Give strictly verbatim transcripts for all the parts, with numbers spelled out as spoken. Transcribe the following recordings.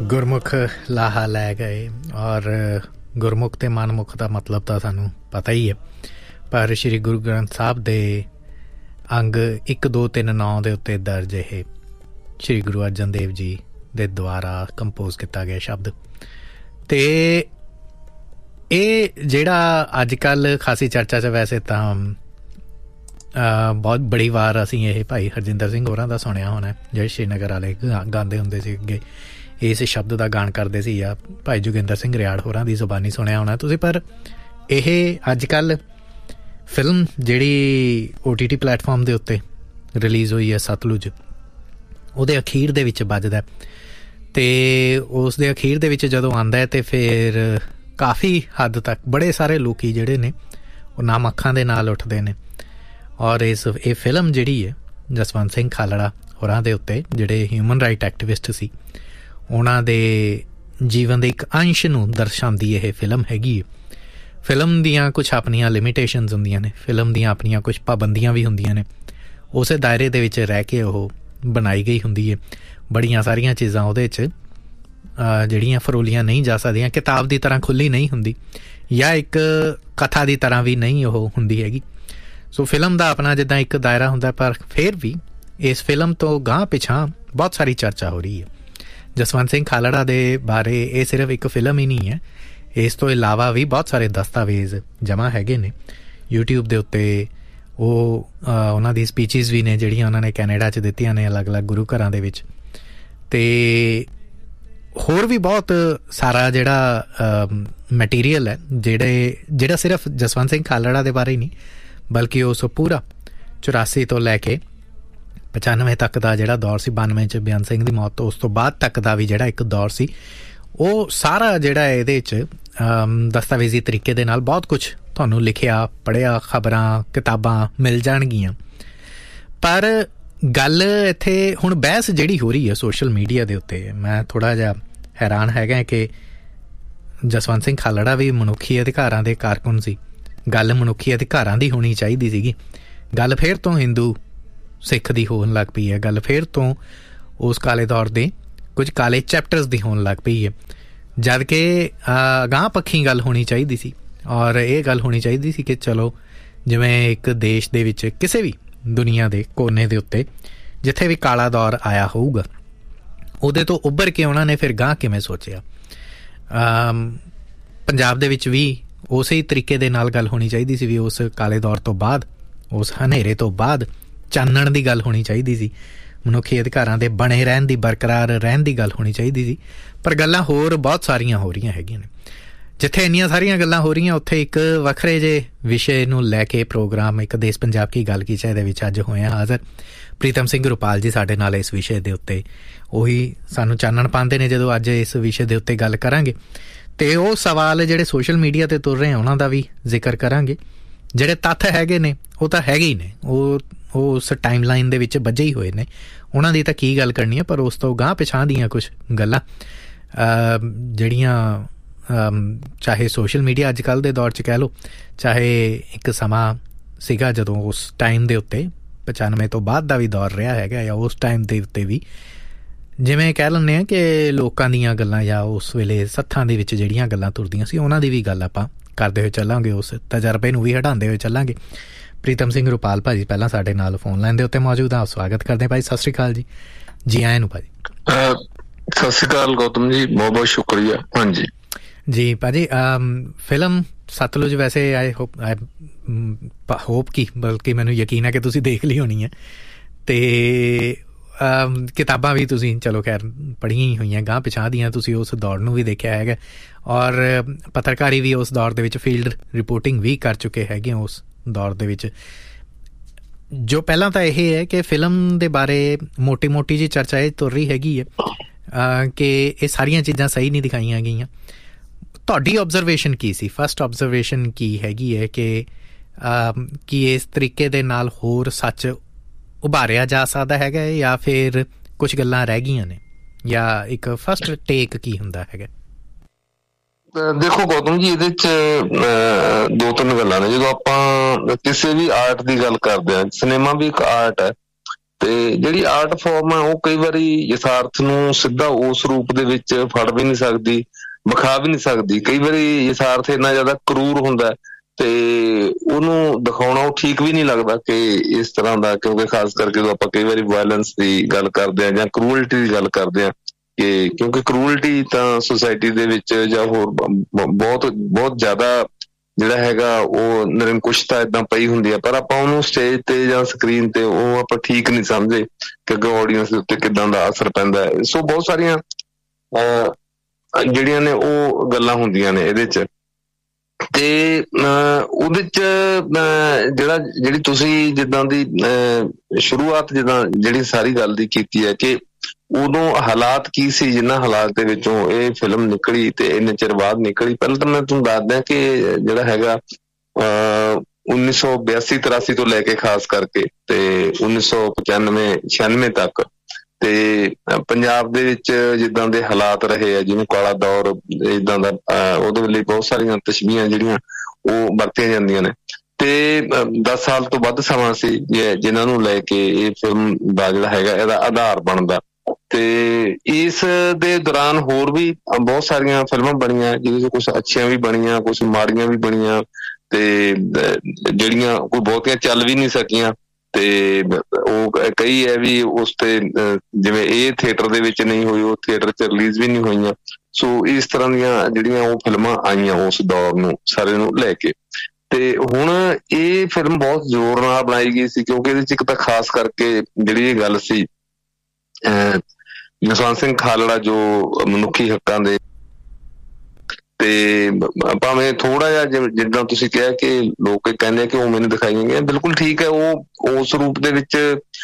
ਗੁਰਮੁਖ ਲਾਹਾ ਲੈ ਗਏ ਔਰ ਗੁਰਮੁਖ ਅਤੇ ਮਨਮੁਖ ਦਾ ਮਤਲਬ ਤਾਂ ਸਾਨੂੰ ਪਤਾ ਹੀ ਹੈ, ਪਰ ਸ਼੍ਰੀ ਗੁਰੂ ਗ੍ਰੰਥ ਸਾਹਿਬ ਦੇ ਅੰਗ ਇੱਕ ਦੋ ਤਿੰਨ ਨੌ ਦੇ ਉੱਤੇ ਦਰਜ ਇਹ ਸ਼੍ਰੀ ਗੁਰੂ ਅਰਜਨ ਦੇਵ ਜੀ ਦੇ ਦੁਆਰਾ ਕੰਪੋਜ਼ ਕੀਤਾ ਗਿਆ ਸ਼ਬਦ। ਅਤੇ ਇਹ ਜਿਹੜਾ ਅੱਜ ਕੱਲ੍ਹ ਖਾਸੀ ਚਰਚਾ 'ਚ ਵੈਸੇ ਤਾਂ ਬਹੁਤ ਬੜੀ ਵਾਰ ਅਸੀਂ ਇਹ ਭਾਈ ਹਰਜਿੰਦਰ ਸਿੰਘ ਹੋਰਾਂ ਦਾ ਸੁਣਿਆ ਹੋਣਾ, ਜਿਹੜੇ ਸ਼੍ਰੀਨਗਰ ਵਾਲੇ ਗਾ ਗਾਉਂਦੇ ਹੁੰਦੇ ਸੀ ਅੱਗੇ ਇਸ ਸ਼ਬਦ ਦਾ ਗਾਣ ਕਰਦੇ ਸੀ, ਜਾਂ ਭਾਈ ਜੋਗਿੰਦਰ ਸਿੰਘ ਰਿਆੜ ਹੋਰਾਂ ਦੀ ਜ਼ੁਬਾਨੀ ਸੁਣਿਆ ਹੋਣਾ ਤੁਸੀਂ। ਪਰ ਇਹ ਅੱਜ ਕੱਲ੍ਹ ਫਿਲਮ ਜਿਹੜੀ ਓ ਟੀ ਟੀ ਪਲੈਟਫਾਰਮ ਦੇ ਉੱਤੇ ਰਿਲੀਜ਼ ਹੋਈ ਹੈ ਸਤਲੁਜ, ਉਹਦੇ ਅਖੀਰ ਦੇ ਵਿੱਚ ਵੱਜਦਾ, ਅਤੇ ਉਸ ਦੇ ਅਖੀਰ ਦੇ ਵਿੱਚ ਜਦੋਂ ਆਉਂਦਾ ਹੈ ਤਾਂ ਫਿਰ ਕਾਫੀ ਹੱਦ ਤੱਕ ਬੜੇ ਸਾਰੇ ਲੋਕ ਜਿਹੜੇ ਨੇ ਉਹ ਨਮ ਅੱਖਾਂ ਦੇ ਨਾਲ ਉੱਠਦੇ ਨੇ। ਔਰ ਇਸ ਇਹ ਫਿਲਮ ਜਿਹੜੀ ਹੈ ਜਸਵੰਤ ਸਿੰਘ ਖਾਲੜਾ ਹੋਰਾਂ ਦੇ ਉੱਤੇ, ਜਿਹੜੇ ਹਿਊਮਨ ਰਾਈਟ ਐਕਟਿਵਿਸਟ ਸੀ, ਉਹਨਾਂ ਦੇ ਜੀਵਨ ਦੇ ਇੱਕ ਅੰਸ਼ ਨੂੰ ਦਰਸਾਉਂਦੀ ਇਹ ਫਿਲਮ ਹੈਗੀ ਹੈ। ਫਿਲਮ ਦੀਆਂ ਕੁਛ ਆਪਣੀਆਂ ਲਿਮੀਟੇਸ਼ਨਸ ਹੁੰਦੀਆਂ ਨੇ, ਫਿਲਮ ਦੀਆਂ ਆਪਣੀਆਂ ਕੁਛ ਪਾਬੰਦੀਆਂ ਵੀ ਹੁੰਦੀਆਂ ਨੇ, ਉਸੇ ਦਾਇਰੇ ਦੇ ਵਿੱਚ ਰਹਿ ਕੇ ਉਹ ਬਣਾਈ ਗਈ ਹੁੰਦੀ ਹੈ। ਬੜੀਆਂ ਸਾਰੀਆਂ ਚੀਜ਼ਾਂ ਉਹਦੇ 'ਚ ਜਿਹੜੀਆਂ ਫਰੋਲੀਆਂ ਨਹੀਂ ਜਾ ਸਕਦੀਆਂ, ਕਿਤਾਬ ਦੀ ਤਰ੍ਹਾਂ ਖੁੱਲ੍ਹੀ ਨਹੀਂ ਹੁੰਦੀ, ਜਾਂ ਇੱਕ ਕਥਾ ਦੀ ਤਰ੍ਹਾਂ ਵੀ ਨਹੀਂ ਉਹ ਹੁੰਦੀ ਹੈਗੀ। ਸੋ ਫਿਲਮ ਦਾ ਆਪਣਾ ਜਿੱਦਾਂ ਇੱਕ ਦਾਇਰਾ ਹੁੰਦਾ, ਪਰ ਫਿਰ ਵੀ ਇਸ ਫਿਲਮ ਤੋਂ ਗਾਂਹ ਪਿਛਾਂ ਬਹੁਤ ਸਾਰੀ ਚਰਚਾ ਹੋ ਰਹੀ ਹੈ ਜਸਵੰਤ ਸਿੰਘ ਖਾਲੜਾ ਦੇ ਬਾਰੇ। ਇਹ ਸਿਰਫ ਇੱਕ ਫਿਲਮ ਹੀ ਨਹੀਂ ਹੈ, ਇਸ ਤੋਂ ਇਲਾਵਾ ਵੀ ਬਹੁਤ ਸਾਰੇ ਦਸਤਾਵੇਜ਼ ਜਮ੍ਹਾਂ ਹੈਗੇ ਨੇ ਯੂਟਿਊਬ ਦੇ ਉੱਤੇ। ਉਹ ਉਹਨਾਂ ਦੀ ਸਪੀਚਿਸ ਵੀ ਨੇ ਜਿਹੜੀਆਂ ਉਹਨਾਂ ਨੇ ਕੈਨੇਡਾ 'ਚ ਦਿੱਤੀਆਂ ਨੇ ਅਲੱਗ ਅਲੱਗ ਗੁਰੂ ਘਰਾਂ ਦੇ ਵਿੱਚ, ਅਤੇ ਹੋਰ ਵੀ ਬਹੁਤ ਸਾਰਾ ਜਿਹੜਾ ਮਟੀਰੀਅਲ ਹੈ ਜਿਹੜੇ ਜਿਹੜਾ ਸਿਰਫ ਜਸਵੰਤ ਸਿੰਘ ਖਾਲੜਾ ਦੇ ਬਾਰੇ ਹੀ ਨਹੀਂ, ਬਲਕਿ ਉਸ ਪੂਰਾ ਚੁਰਾਸੀ ਤੋਂ ਲੈ ਕੇ ਪਚਾਨਵੇਂ ਤੱਕ ਦਾ ਜਿਹੜਾ ਦੌਰ ਸੀ, ਬਾਨਵੇਂ 'ਚ ਬੇਅੰਤ ਸਿੰਘ ਦੀ ਮੌਤ ਤੋਂ ਉਸ ਤੋਂ ਬਾਅਦ ਤੱਕ ਦਾ ਵੀ ਜਿਹੜਾ ਇੱਕ ਦੌਰ ਸੀ, ਉਹ ਸਾਰਾ ਜਿਹੜਾ ਇਹਦੇ 'ਚ ਦਸਤਾਵੇਜ਼ੀ ਤਰੀਕੇ ਦੇ ਨਾਲ ਬਹੁਤ ਕੁਛ ਤੁਹਾਨੂੰ ਲਿਖਿਆ ਪੜ੍ਹਿਆ, ਖਬਰਾਂ ਕਿਤਾਬਾਂ ਮਿਲ ਜਾਣਗੀਆਂ। ਪਰ ਗੱਲ ਇੱਥੇ ਹੁਣ ਬਹਿਸ ਜਿਹੜੀ ਹੋ ਰਹੀ ਹੈ ਸੋਸ਼ਲ ਮੀਡੀਆ ਦੇ ਉੱਤੇ, ਮੈਂ ਥੋੜ੍ਹਾ ਜਿਹਾ ਹੈਰਾਨ ਹੈਗਾ ਕਿ ਜਸਵੰਤ ਸਿੰਘ ਖਾਲੜਾ ਵੀ ਮਨੁੱਖੀ ਅਧਿਕਾਰਾਂ ਦੇ ਕਾਰਕੁਨ ਸੀ, ਗੱਲ ਮਨੁੱਖੀ ਅਧਿਕਾਰਾਂ ਦੀ ਹੋਣੀ ਚਾਹੀਦੀ ਸੀਗੀ, ਗੱਲ ਫਿਰ ਤੋਂ ਹਿੰਦੂ ਸਿੱਖ ਦੀ ਹੋਣ ਲੱਗ ਪਈ ਹੈ, ਗੱਲ ਫਿਰ ਤੋਂ ਉਸ ਕਾਲੇ ਦੌਰ ਦੇ ਕੁਝ ਕਾਲੇ ਚੈਪਟਰਸ ਦੀ ਹੋਣ ਲੱਗ ਪਈ ਹੈ, ਜਦ ਕਿ ਅਗਾਂਹ ਪੱਖੀ ਗੱਲ ਹੋਣੀ ਚਾਹੀਦੀ ਸੀ। ਔਰ ਇਹ ਗੱਲ ਹੋਣੀ ਚਾਹੀਦੀ ਸੀ ਕਿ ਚਲੋ ਜਿਵੇਂ ਇੱਕ ਦੇਸ਼ ਦੇ ਵਿੱਚ ਕਿਸੇ ਵੀ ਦੁਨੀਆ ਦੇ ਕੋਨੇ ਦੇ ਉੱਤੇ ਜਿੱਥੇ ਵੀ ਕਾਲਾ ਦੌਰ ਆਇਆ ਹੋਊਗਾ, ਉਹਦੇ ਤੋਂ ਉੱਭਰ ਕੇ ਉਹਨਾਂ ਨੇ ਫਿਰ ਗਾਂਹ ਕਿਵੇਂ ਸੋਚਿਆ। ਪੰਜਾਬ ਦੇ ਵਿੱਚ ਵੀ ਉਸੇ ਤਰੀਕੇ ਦੇ ਨਾਲ ਗੱਲ ਹੋਣੀ ਚਾਹੀਦੀ ਸੀ ਵੀ ਉਸ ਕਾਲੇ ਦੌਰ ਤੋਂ ਬਾਅਦ, ਉਸ ਹਨੇਰੇ ਤੋਂ ਬਾਅਦ ਚਾਨਣ ਦੀ ਗੱਲ ਹੋਣੀ ਚਾਹੀਦੀ ਸੀ, ਮਨੁੱਖੀ ਅਧਿਕਾਰਾਂ ਦੇ ਬਣੇ ਰਹਿਣ ਦੀ, ਬਰਕਰਾਰ ਰਹਿਣ ਦੀ ਗੱਲ ਹੋਣੀ ਚਾਹੀਦੀ ਸੀ। ਪਰ ਗੱਲਾਂ ਹੋਰ ਬਹੁਤ ਸਾਰੀਆਂ ਹੋ ਰਹੀਆਂ ਹੈਗੀਆਂ ਨੇ। ਜਿੱਥੇ ਇੰਨੀਆਂ ਸਾਰੀਆਂ ਗੱਲਾਂ ਹੋ ਰਹੀਆਂ, ਉੱਥੇ ਇੱਕ ਵੱਖਰੇ ਜਿਹੇ ਵਿਸ਼ੇ ਨੂੰ ਲੈ ਕੇ ਪ੍ਰੋਗਰਾਮ ਇੱਕ ਦੇਸ਼ ਪੰਜਾਬ ਕੀ ਗੱਲ ਕੀ ਚਾਹੇ ਦੇ ਵਿੱਚ ਅੱਜ ਹੋਏ ਹਾਜ਼ਰ ਪ੍ਰੀਤਮ ਸਿੰਘ ਰੁਪਾਲ ਜੀ ਸਾਡੇ ਨਾਲ ਇਸ ਵਿਸ਼ੇ ਦੇ ਉੱਤੇ ਉਹੀ ਸਾਨੂੰ ਚਾਨਣ ਪਾਉਂਦੇ ਨੇ ਜਦੋਂ ਅੱਜ ਇਸ ਵਿਸ਼ੇ ਦੇ ਉੱਤੇ ਗੱਲ ਕਰਾਂਗੇ। ਅਤੇ ਉਹ ਸਵਾਲ ਜਿਹੜੇ ਸੋਸ਼ਲ ਮੀਡੀਆ 'ਤੇ ਤੁਰ ਰਹੇ ਉਹਨਾਂ ਦਾ ਵੀ ਜ਼ਿਕਰ ਕਰਾਂਗੇ। ਜਿਹੜੇ ਤੱਥ ਹੈਗੇ ਨੇ ਉਹ ਤਾਂ ਹੈਗੇ ਹੀ ਨੇ, ਉਹ ਉਹ ਉਸ ਟਾਈਮ ਲਾਈਨ ਦੇ ਵਿੱਚ ਬੱਝੇ ਹੀ ਹੋਏ ਨੇ, ਉਹਨਾਂ ਦੀ ਤਾਂ ਕੀ ਗੱਲ ਕਰਨੀ ਹੈ। ਪਰ ਉਸ ਤੋਂ ਗਾਂਹ ਪਿਛਾਂ ਦੀਆਂ ਕੁਛ ਗੱਲਾਂ ਜਿਹੜੀਆਂ ਚਾਹੇ ਸੋਸ਼ਲ ਮੀਡੀਆ ਅੱਜ ਕੱਲ੍ਹ ਦੇ ਦੌਰ 'ਚ ਕਹਿ ਲਓ, ਚਾਹੇ ਇੱਕ ਸਮਾਂ ਸੀਗਾ ਜਦੋਂ ਉਸ ਟਾਈਮ ਦੇ ਉੱਤੇ ਪਚਾਨਵੇਂ ਤੋਂ ਬਾਅਦ ਦਾ ਵੀ ਦੌਰ ਰਿਹਾ ਹੈਗਾ, ਜਾਂ ਉਸ ਟਾਈਮ ਦੇ ਉੱਤੇ ਵੀ ਜਿਵੇਂ ਕਹਿ ਲੈਂਦੇ ਹਾਂ ਕਿ ਲੋਕਾਂ ਦੀਆਂ ਗੱਲਾਂ ਜਾਂ ਉਸ ਵੇਲੇ ਸੱਥਾਂ ਦੇ ਵਿੱਚ ਜਿਹੜੀਆਂ ਗੱਲਾਂ ਤੁਰਦੀਆਂ ਸੀ ਉਹਨਾਂ ਦੀ ਵੀ ਗੱਲ ਆਪਾਂ ਕਰਦੇ ਹੋਏ ਚੱਲਾਂਗੇ, ਉਸ ਤਜਰਬੇ ਨੂੰ ਵੀ ਹਟਾਉਂਦੇ ਹੋਏ ਚੱਲਾਂਗੇ। ਪ੍ਰੀਤਮ ਸਿੰਘ ਰੁਪਾਲ ਭਾਜੀ ਪਹਿਲਾਂ ਸਾਡੇ ਨਾਲ ਫੋਨ ਲਾਈਨ ਦੇ ਉੱਤੇ ਮੌਜੂਦ ਆ, ਸਵਾਗਤ ਕਰਦੇ ਭਾਈ। ਸਤਿ ਸ਼੍ਰੀ ਅਕਾਲ ਜੀ। ਜੀ ਆਇਆਂ ਨੂੰ ਭਾਜੀ। ਸਤਿ ਸ਼੍ਰੀ ਅਕਾਲ ਗੌਤਮ ਜੀ, ਬਹੁਤ ਬਹੁਤ ਸ਼ੁਕਰੀਆ। ਹਾਂਜੀ ਜੀ ਭਾਜੀ, ਫਿਲਮ ਸਤਲੁਜ ਵੈਸੇ ਆਈ ਹੋਪ ਆਈ ਹੋਪ ਕੀ ਬਲਕਿ ਮੈਨੂੰ ਯਕੀਨ ਹੈ ਕਿ ਤੁਸੀਂ ਦੇਖ ਲਈ ਹੋਣੀ ਹੈ, ਅਤੇ ਕਿਤਾਬਾਂ ਵੀ ਤੁਸੀਂ ਚਲੋ ਖੈਰ ਪੜ੍ਹੀਆਂ ਹੀ ਹੋਈਆਂ ਗਾਂਹ ਪਿਛਾਂ ਦੀਆਂ, ਤੁਸੀਂ ਉਸ ਦੌਰ ਨੂੰ ਵੀ ਦੇਖਿਆ ਹੈਗਾ, ਔਰ ਪੱਤਰਕਾਰੀ ਵੀ ਉਸ ਦੌਰ ਦੇ ਵਿੱਚ ਫੀਲਡ ਰਿਪੋਰਟਿੰਗ ਵੀ ਕਰ ਚੁੱਕੇ ਹੈਗੇ ਉਸ ਦੌਰ ਦੇ ਵਿੱਚ। ਜੋ ਪਹਿਲਾਂ ਤਾਂ ਇਹ ਹੈ ਕਿ ਫਿਲਮ ਦੇ ਬਾਰੇ ਮੋਟੀ ਮੋਟੀ ਜਿਹੀ ਚਰਚਾ ਇਹ ਤੁਰ ਰਹੀ ਹੈਗੀ ਹੈ ਕਿ ਇਹ ਸਾਰੀਆਂ ਚੀਜ਼ਾਂ ਸਹੀ ਨਹੀਂ ਦਿਖਾਈਆਂ ਗਈਆਂ। ਤੁਹਾਡੀ ਓਬਜ਼ਰਵੇਸ਼ਨ ਕੀ ਸੀ, ਫਸਟ ਓਬਜ਼ਰਵੇਸ਼ਨ ਕੀ ਹੈਗੀ ਹੈ ਕਿ ਕੀ ਇਸ ਤਰੀਕੇ ਦੇ ਨਾਲ ਹੋਰ ਸੱਚ ਉਭਾਰਿਆ ਜਾ ਸਕਦਾ ਹੈਗਾ, ਜਾਂ ਫਿਰ ਕੁਛ ਗੱਲਾਂ ਰਹਿ ਗਈਆਂ ਨੇ, ਜਾਂ ਇੱਕ ਫਸਟ ਟੇਕ ਕੀ ਹੁੰਦਾ ਹੈਗਾ? ਦੇਖੋ ਗੌਤਮ ਜੀ, ਇਹਦੇ 'ਚ ਦੋ ਤਿੰਨ ਗੱਲਾਂ ਨੇ। ਜਦੋਂ ਆਪਾਂ ਕਿਸੇ ਵੀ ਆਰਟ ਦੀ ਗੱਲ ਕਰਦੇ ਹਾਂ, ਸਿਨੇਮਾ ਵੀ ਇੱਕ ਆਰਟ ਹੈ, ਤੇ ਜਿਹੜੀ ਆਰਟ ਫਾਰਮ ਆ ਉਹ ਕਈ ਵਾਰੀ ਯਥਾਰਥ ਨੂੰ ਸਿੱਧਾ ਉਸ ਰੂਪ ਦੇ ਵਿੱਚ ਫੜ ਵੀ ਨਹੀਂ ਸਕਦੀ, ਵਿਖਾ ਵੀ ਨਹੀਂ ਸਕਦੀ। ਕਈ ਵਾਰੀ ਯਥਾਰਥ ਇੰਨਾ ਜ਼ਿਆਦਾ ਕਰੂਰ ਹੁੰਦਾ ਤੇ ਉਹਨੂੰ ਦਿਖਾਉਣਾ ਉਹ ਠੀਕ ਵੀ ਨਹੀਂ ਲੱਗਦਾ ਕਿ ਇਸ ਤਰ੍ਹਾਂ ਦਾ, ਕਿਉਂਕਿ ਖਾਸ ਕਰਕੇ ਜਦੋਂ ਆਪਾਂ ਕਈ ਵਾਰੀ ਵਾਇਲੈਂਸ ਦੀ ਗੱਲ ਕਰਦੇ ਹਾਂ ਜਾਂ ਕਰੂਅਲਟੀ ਦੀ ਗੱਲ ਕਰਦੇ ਹਾਂ, ਕਿ ਕਿਉਂਕਿ ਕਰੂਅਲਟੀ ਤਾਂ ਸੁਸਾਇਟੀ ਦੇ ਵਿੱਚ ਜਾਂ ਹੋਰ ਬਹੁਤ ਬਹੁਤ ਜ਼ਿਆਦਾ ਜਿਹੜਾ ਹੈਗਾ ਉਹ ਨਿਰੰਕੁਸ਼ਤਾ ਏਦਾਂ ਪਈ ਹੁੰਦੀ ਆ, ਪਰ ਆਪਾਂ ਉਹਨੂੰ ਸਟੇਜ ਤੇ ਜਾਂ ਸਕਰੀਨ ਤੇ ਉਹ ਆਪਾਂ ਠੀਕ ਨਹੀਂ ਸਮਝੇ ਕਿ ਅੱਗੇ ਆਡੀਅנס ਦੇ ਉੱਤੇ ਕਿੱਦਾਂ ਦਾ ਅਸਰ ਪੈਂਦਾ ਹੈ। ਸੋ ਬਹੁਤ ਸਾਰੀਆਂ ਅਹ ਜਿਹੜੀਆਂ ਨੇ ਉਹ ਗੱਲਾਂ ਹੁੰਦੀਆਂ ਨੇ ਇਹਦੇ 'ਚ, ਤੇ ਅਹ ਉਹਦੇ 'ਚ ਜਿਹੜਾ ਜਿਹੜੀ ਤੁਸੀਂ ਜਿੱਦਾਂ ਦੀ ਅਹ ਸ਼ੁਰੂਆਤ ਜਿੱਦਾਂ ਜਿਹੜੀ ਸਾਰੀ ਗੱਲ ਦੀ ਕੀਤੀ ਹੈ ਕਿ ਉਦੋਂ ਹਾਲਾਤ ਕੀ ਸੀ ਜਿੰਨਾ ਹਾਲਾਤ ਦੇ ਵਿੱਚੋਂ ਇਹ ਫਿਲਮ ਨਿਕਲੀ ਤੇ ਇੰਨੇ ਚਿਰ ਬਾਅਦ ਨਿਕਲੀ। ਪਹਿਲਾਂ ਤਾਂ ਮੈਂ ਤੁਹਾਨੂੰ ਦੱਸ ਦਿਆਂ ਕਿ ਜਿਹੜਾ ਹੈਗਾ ਅਹ ਉੱਨੀ ਸੌ ਬਿਆਸੀ ਤਰਾਸੀ ਤੋਂ ਲੈ ਕੇ ਖਾਸ ਕਰਕੇ ਤੇ ਉੱਨੀ ਸੌ ਪਚਾਨਵੇਂ ਛਿਆਨਵੇਂ ਤੱਕ ਤੇ ਪੰਜਾਬ ਦੇ ਵਿੱਚ ਜਿੱਦਾਂ ਦੇ ਹਾਲਾਤ ਰਹੇ ਆ, ਜਿਵੇਂ ਕਾਲਾ ਦੌਰ ਏਦਾਂ ਦਾ, ਉਹਦੇ ਲਈ ਬਹੁਤ ਸਾਰੀਆਂ ਤਸ਼ਬੀਹਾਂ ਜਿਹੜੀਆਂ ਉਹ ਵਰਤੀਆਂ ਜਾਂਦੀਆਂ ਨੇ। ਤੇ ਦਸ ਸਾਲ ਤੋਂ ਵੱਧ ਸਮਾਂ ਸੀ ਜਿਨ੍ਹਾਂ ਨੂੰ ਲੈ ਕੇ ਇਹ ਫਿਲਮ ਦਾ ਜਿਹੜਾ ਹੈਗਾ ਇਹਦਾ ਆਧਾਰ ਬਣਦਾ। ਤੇ ਇਸ ਦੇ ਦੌਰਾਨ ਹੋਰ ਵੀ ਬਹੁਤ ਸਾਰੀਆਂ ਫਿਲਮਾਂ ਬਣੀਆਂ, ਜਿਹਦੇ 'ਚ ਕੁਛ ਅੱਛੀਆਂ ਵੀ ਬਣੀਆਂ, ਕੁਛ ਮਾੜੀਆਂ ਵੀ ਬਣੀਆਂ, ਤੇ ਜਿਹੜੀਆਂ ਕੋਈ ਬਹੁਤੀਆਂ ਚੱਲ ਵੀ ਨਹੀਂ ਸਕੀਆਂ। ਤੇ ਉਹ ਕਈ ਹੈ ਵੀ ਉਸ ਤੇ ਜਿਵੇਂ ਇਹ ਥੀਏਟਰ ਦੇ ਵਿੱਚ ਨਹੀਂ ਹੋਈ, ਉਹ ਥੀਏਟਰ 'ਚ ਰਿਲੀਜ਼ ਵੀ ਨਹੀਂ ਹੋਈਆਂ। ਸੋ ਇਸ ਤਰ੍ਹਾਂ ਦੀਆਂ ਜਿਹੜੀਆਂ ਉਹ ਫਿਲਮਾਂ ਆਈਆਂ ਉਸ ਦੌਰ ਨੂੰ ਸਾਰੇ ਨੂੰ ਲੈ ਕੇ। ਤੇ ਹੁਣ ਇਹ ਫਿਲਮ ਬਹੁਤ ਜ਼ੋਰ ਨਾਲ ਬਣਾਈ ਗਈ ਸੀ, ਕਿਉਂਕਿ ਇਹਦੇ 'ਚ ਇੱਕ ਤਾਂ ਖਾਸ ਕਰਕੇ ਜਿਹੜੀ ਇਹ ਗੱਲ ਸੀ ਅਹ ਜਸਵੰਤ ਸਿੰਘ ਖਾਲੜਾ ਜੋ ਮਨੁੱਖੀ ਹੱਕਾਂ ਦੇ, ਤੇ ਭਾਵੇਂ ਥੋੜਾ ਜਿਹਾ ਜਿੱਦਾਂ ਤੁਸੀਂ ਕਿਹਾ ਕਿ ਲੋਕ ਕਹਿੰਦੇ ਆ ਕਿ ਉਹ ਮੈਨੂੰ ਦਿਖਾਈਆਂ ਗਈਆਂ, ਬਿਲਕੁਲ ਠੀਕ ਹੈ, ਉਹ ਉਸ ਰੂਪ ਦੇ ਵਿੱਚ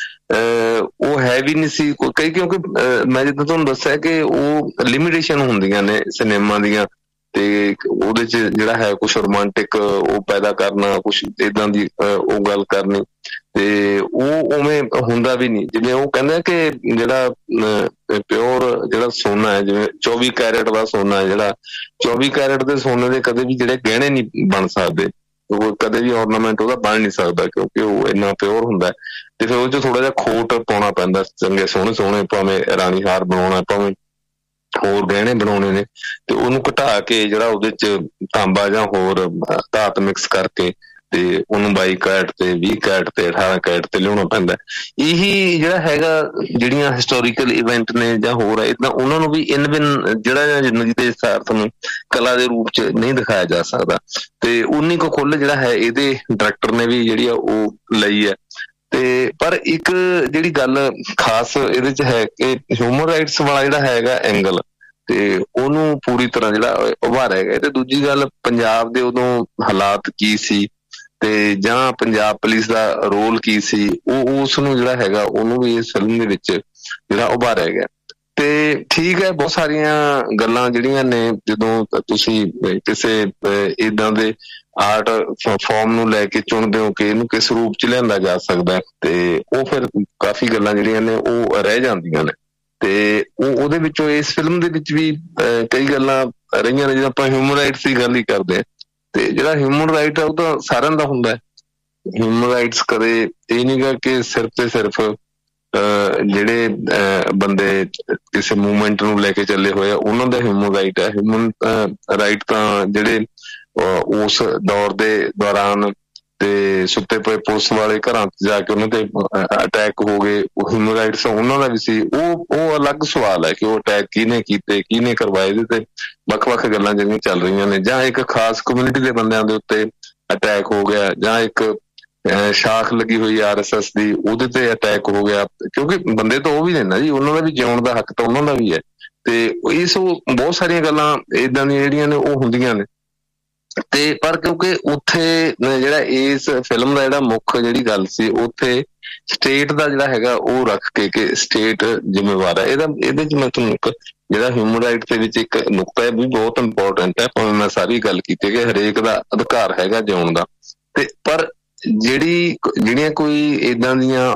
ਅਹ ਉਹ ਹੈ ਵੀ ਨਹੀਂ ਸੀ ਕਈ, ਕਿਉਂਕਿ ਮੈਂ ਜਿੱਦਾਂ ਤੁਹਾਨੂੰ ਦੱਸਿਆ ਕਿ ਉਹ ਲਿਮਿਟੇਸ਼ਨ ਹੁੰਦੀਆਂ ਨੇ ਸਿਨੇਮਾ ਦੀਆਂ, ਤੇ ਉਹਦੇ 'ਚ ਜਿਹੜਾ ਹੈ ਕੁਛ ਰੋਮਾਂਟਿਕ ਉਹ ਪੈਦਾ ਕਰਨਾ, ਕੁਛ ਏਦਾਂ ਦੀ ਉਹ ਗੱਲ ਕਰਨੀ, ਤੇ ਉਹ ਉਵੇਂ ਹੁੰਦਾ ਵੀ ਨਹੀਂ। ਜਿਵੇਂ ਉਹ ਕਹਿੰਦੇ ਕਿ ਜਿਹੜਾ ਪਿਓਰ ਜਿਹੜਾ ਸੋਨਾ ਹੈ, ਜਿਵੇਂ ਚੌਵੀ ਕੈਰਟ ਦਾ ਸੋਨਾ ਹੈ, ਜਿਹੜਾ ਚੌਵੀ ਕੈਰਟ ਦੇ ਸੋਨੇ ਦੇ ਕਦੇ ਵੀ ਜਿਹੜੇ ਗਹਿਣੇ ਨਹੀਂ ਬਣ ਸਕਦੇ, ਉਹ ਕਦੇ ਵੀ ਔਰਨਾਮੈਂਟ ਉਹਦਾ ਬਣ ਨਹੀਂ ਸਕਦਾ, ਕਿਉਂਕਿ ਉਹ ਇੰਨਾ ਪਿਓਰ ਹੁੰਦਾ। ਤੇ ਫਿਰ ਉਹ 'ਚ ਥੋੜਾ ਜਿਹਾ ਖੋਟ ਪਾਉਣਾ ਪੈਂਦਾ, ਚੰਗੇ ਸੋਹਣੇ ਸੋਹਣੇ ਭਾਵੇਂ ਰਾਣੀ ਹਾਰ ਬਣਾਉਣਾ, ਭਾਵੇਂ ਹੋਰ ਗਹਿਣੇ ਬਣਾਉਣੇ ਨੇ, ਤੇ ਉਹਨੂੰ ਘਟਾ ਕੇ ਜਿਹੜਾ ਉਹਦੇ 'ਚ ਤਾਂਬਾ ਜਾਂ ਹੋਰ ਧਾਤ ਮਿਕਸ ਕਰਕੇ ਤੇ ਉਹਨੂੰ ਬਾਈ ਕੈਰਟ ਤੇ ਵੀਹ ਕੈਰਟ ਤੇ ਅਠਾਰਾਂ ਕੈਰਟ ਤੇ ਲਿਆਉਣਾ ਪੈਂਦਾ। ਇਹੀ ਜਿਹੜਾ ਹੈਗਾ ਜਿਹੜੀਆਂ ਹਿਸਟੋਰੀਕਲ ਇਵੈਂਟ ਨੇ ਜਾਂ ਹੋਰ ਏਦਾਂ, ਉਹਨਾਂ ਨੂੰ ਵੀ ਇਨ ਬਿਨ ਜਿਹੜਾ ਜ਼ਿੰਦਗੀ ਦੇ ਯਥਾਰਥ ਨੂੰ ਕਲਾ ਦੇ ਰੂਪ 'ਚ ਨਹੀਂ ਦਿਖਾਇਆ ਜਾ ਸਕਦਾ। ਤੇ ਉਨੀ ਕੁ ਖੁੱਲ੍ਹ ਜਿਹੜਾ ਹੈ ਇਹਦੇ ਡਾਇਰੈਕਟਰ ਨੇ ਵੀ ਜਿਹੜੀ ਆ ਉਹ ਲਈ ਹੈ। ਤੇ ਪਰ ਇੱਕ ਜਿਹੜੀ ਗੱਲ ਖਾਸ ਇਹਦੇ 'ਚ ਹੈ ਕਿ ਹਿਊਮਨ ਰਾਈਟਸ ਵਾਲਾ ਜਿਹੜਾ ਹੈਗਾ ਐਂਗਲ, ਤੇ ਉਹਨੂੰ ਪੂਰੀ ਤਰ੍ਹਾਂ ਜਿਹੜਾ ਉਭਾਰਿਆ ਗਿਆ। ਤੇ ਦੂਜੀ ਗੱਲ, ਪੰਜਾਬ ਦੇ ਉਦੋਂ ਹਾਲਾਤ ਕੀ ਸੀ ਤੇ ਜਾਂ ਪੰਜਾਬ ਪੁਲਿਸ ਦਾ ਰੋਲ ਕੀ ਸੀ, ਉਹ ਉਸ ਨੂੰ ਜਿਹੜਾ ਹੈਗਾ ਉਹਨੂੰ ਵੀ ਇਸ ਫਿਲਮ ਦੇ ਵਿੱਚ ਜਿਹੜਾ ਉਭਾਰਿਆ ਗਿਆ। ਤੇ ਠੀਕ ਹੈ, ਬਹੁਤ ਸਾਰੀਆਂ ਗੱਲਾਂ ਜਿਹੜੀਆਂ ਨੇ ਜਦੋਂ ਤੁਸੀਂ ਕਿਸੇ ਏਦਾਂ ਦੇ ਆਰਟ ਫਾਰਮ ਨੂੰ ਲੈ ਕੇ ਚੁਣਦੇ ਹੋ ਕਿ ਇਹਨੂੰ ਕਿਸ ਰੂਪ 'ਚ ਲਿਆਂਦਾ ਜਾ ਸਕਦਾ, ਤੇ ਉਹ ਫਿਰ ਕਾਫੀ ਗੱਲਾਂ ਜਿਹੜੀਆਂ ਨੇ ਉਹ ਰਹਿ ਜਾਂਦੀਆਂ ਨੇ। ਤੇ ਉਹ ਉਹਦੇ ਵਿੱਚੋਂ ਇਸ ਫਿਲਮ ਦੇ ਵਿੱਚ ਵੀ ਕਈ ਗੱਲਾਂ ਰਹੀਆਂ ਨੇ। ਜਦੋਂ ਆਪਾਂ ਹਿਊਮਨ ਰਾਈਟਸ ਦੀ ਗੱਲ ਹੀ ਕਰਦੇ ਹਾਂ, ਤੇ ਜਿਹੜਾ ਹਿਊਮਨ ਰਾਈਟ ਆ ਉਹ ਤਾਂ ਸਾਰਿਆਂ ਦਾ ਹੁੰਦਾ। ਹਿਊਮਨ ਰਾਈਟਸ ਕਦੇ ਇਹ ਨਹੀਂ ਗਾ ਕਿ ਸਿਰਫ ਤੇ ਸਿਰਫ ਜਿਹੜੇ ਅਹ ਬੰਦੇ ਕਿਸੇ ਮੂਵਮੈਂਟ ਨੂੰ ਲੈ ਕੇ ਚੱਲੇ ਹੋਏ ਆ ਉਹਨਾਂ ਦਾ ਹਿਊਮਨ ਰਾਈਟ ਹੈ। ਹਿਊਮਨ ਰਾਈਟ ਤਾਂ ਜਿਹੜੇ ਉਸ ਦੌਰ ਦੇ ਦੌਰਾਨ ਤੇ ਸੁੱਤੇ ਪਏ ਪੁਲਿਸ ਵਾਲੇ ਘਰਾਂ 'ਚ ਜਾ ਕੇ ਉਹਨਾਂ ਤੇ ਅਟੈਕ ਹੋ ਗਏ, ਉਹ ਹਿਊਮਨ ਰਾਈਟਸ ਉਹਨਾਂ ਦਾ ਵੀ ਸੀ। ਉਹ ਉਹ ਅਲੱਗ ਸਵਾਲ ਹੈ ਕਿ ਉਹ ਅਟੈਕ ਕਿਹਨੇ ਕੀਤੇ, ਕਿਹਨੇ ਕਰਵਾਏ, ਇਹਦੇ ਤੇ ਵੱਖ-ਵੱਖ ਗੱਲਾਂ ਜਿਹੜੀਆਂ ਚੱਲ ਰਹੀਆਂ ਨੇ। ਜਾਂ ਇੱਕ ਖਾਸ ਕਮਿਊਨਿਟੀ ਦੇ ਬੰਦਿਆਂ ਦੇ ਉੱਤੇ ਅਟੈਕ ਹੋ ਗਿਆ, ਜਾਂ ਇੱਕ ਸ਼ਾਖ ਲੱਗੀ ਹੋਈ ਆਰ ਐਸ ਐਸ ਦੀ ਉਹਦੇ ਤੇ ਅਟੈਕ ਹੋ ਗਿਆ, ਕਿਉਂਕਿ ਬੰਦੇ ਤਾਂ ਉਹ ਵੀ ਨੇ ਨਾ ਜੀ, ਉਹਨਾਂ ਦਾ ਵੀ ਜਿਉਣ ਦਾ ਹੱਕ ਤਾਂ ਉਹਨਾਂ ਦਾ ਵੀ ਹੈ। ਤੇ ਇਸ ਬਹੁਤ ਸਾਰੀਆਂ ਗੱਲਾਂ ਏਦਾਂ ਦੀਆਂ ਜਿਹੜੀਆਂ ਨੇ ਉਹ ਹੁੰਦੀਆਂ ਨੇ। ਤੇ ਪਰ ਕਿਉਂਕਿ ਉੱਥੇ ਜਿਹੜਾ ਇਸ ਫਿਲਮ ਦਾ ਜਿਹੜਾ ਮੁੱਖ ਜਿਹੜੀ ਗੱਲ ਸੀ, ਉੱਥੇ ਸਟੇਟ ਦਾ ਜਿਹੜਾ ਹੈਗਾ ਉਹ ਰੱਖ ਕੇ ਕਿ ਸਟੇਟ ਜ਼ਿੰਮੇਵਾਰ ਹੈ। ਇਹਦਾ ਇਹਦੇ 'ਚ ਮੈਂ ਤੁਹਾਨੂੰ ਇੱਕ ਜਿਹੜਾ ਹਿਊਮਨ ਰਾਈਟ ਦੇ ਵਿੱਚ ਇੱਕ ਨੁਕਤਾ ਵੀ ਬਹੁਤ ਇੰਪੋਰਟੈਂਟ ਹੈ, ਭਾਵੇਂ ਮੈਂ ਸਾਰੀ ਗੱਲ ਕੀਤੀ ਕਿ ਹਰੇਕ ਦਾ ਅਧਿਕਾਰ ਹੈਗਾ ਜਿਉਣ ਦਾ। ਤੇ ਪਰ ਜਿਹੜੀ ਜਿਹੜੀਆਂ ਕੋਈ ਏਦਾਂ ਦੀਆਂ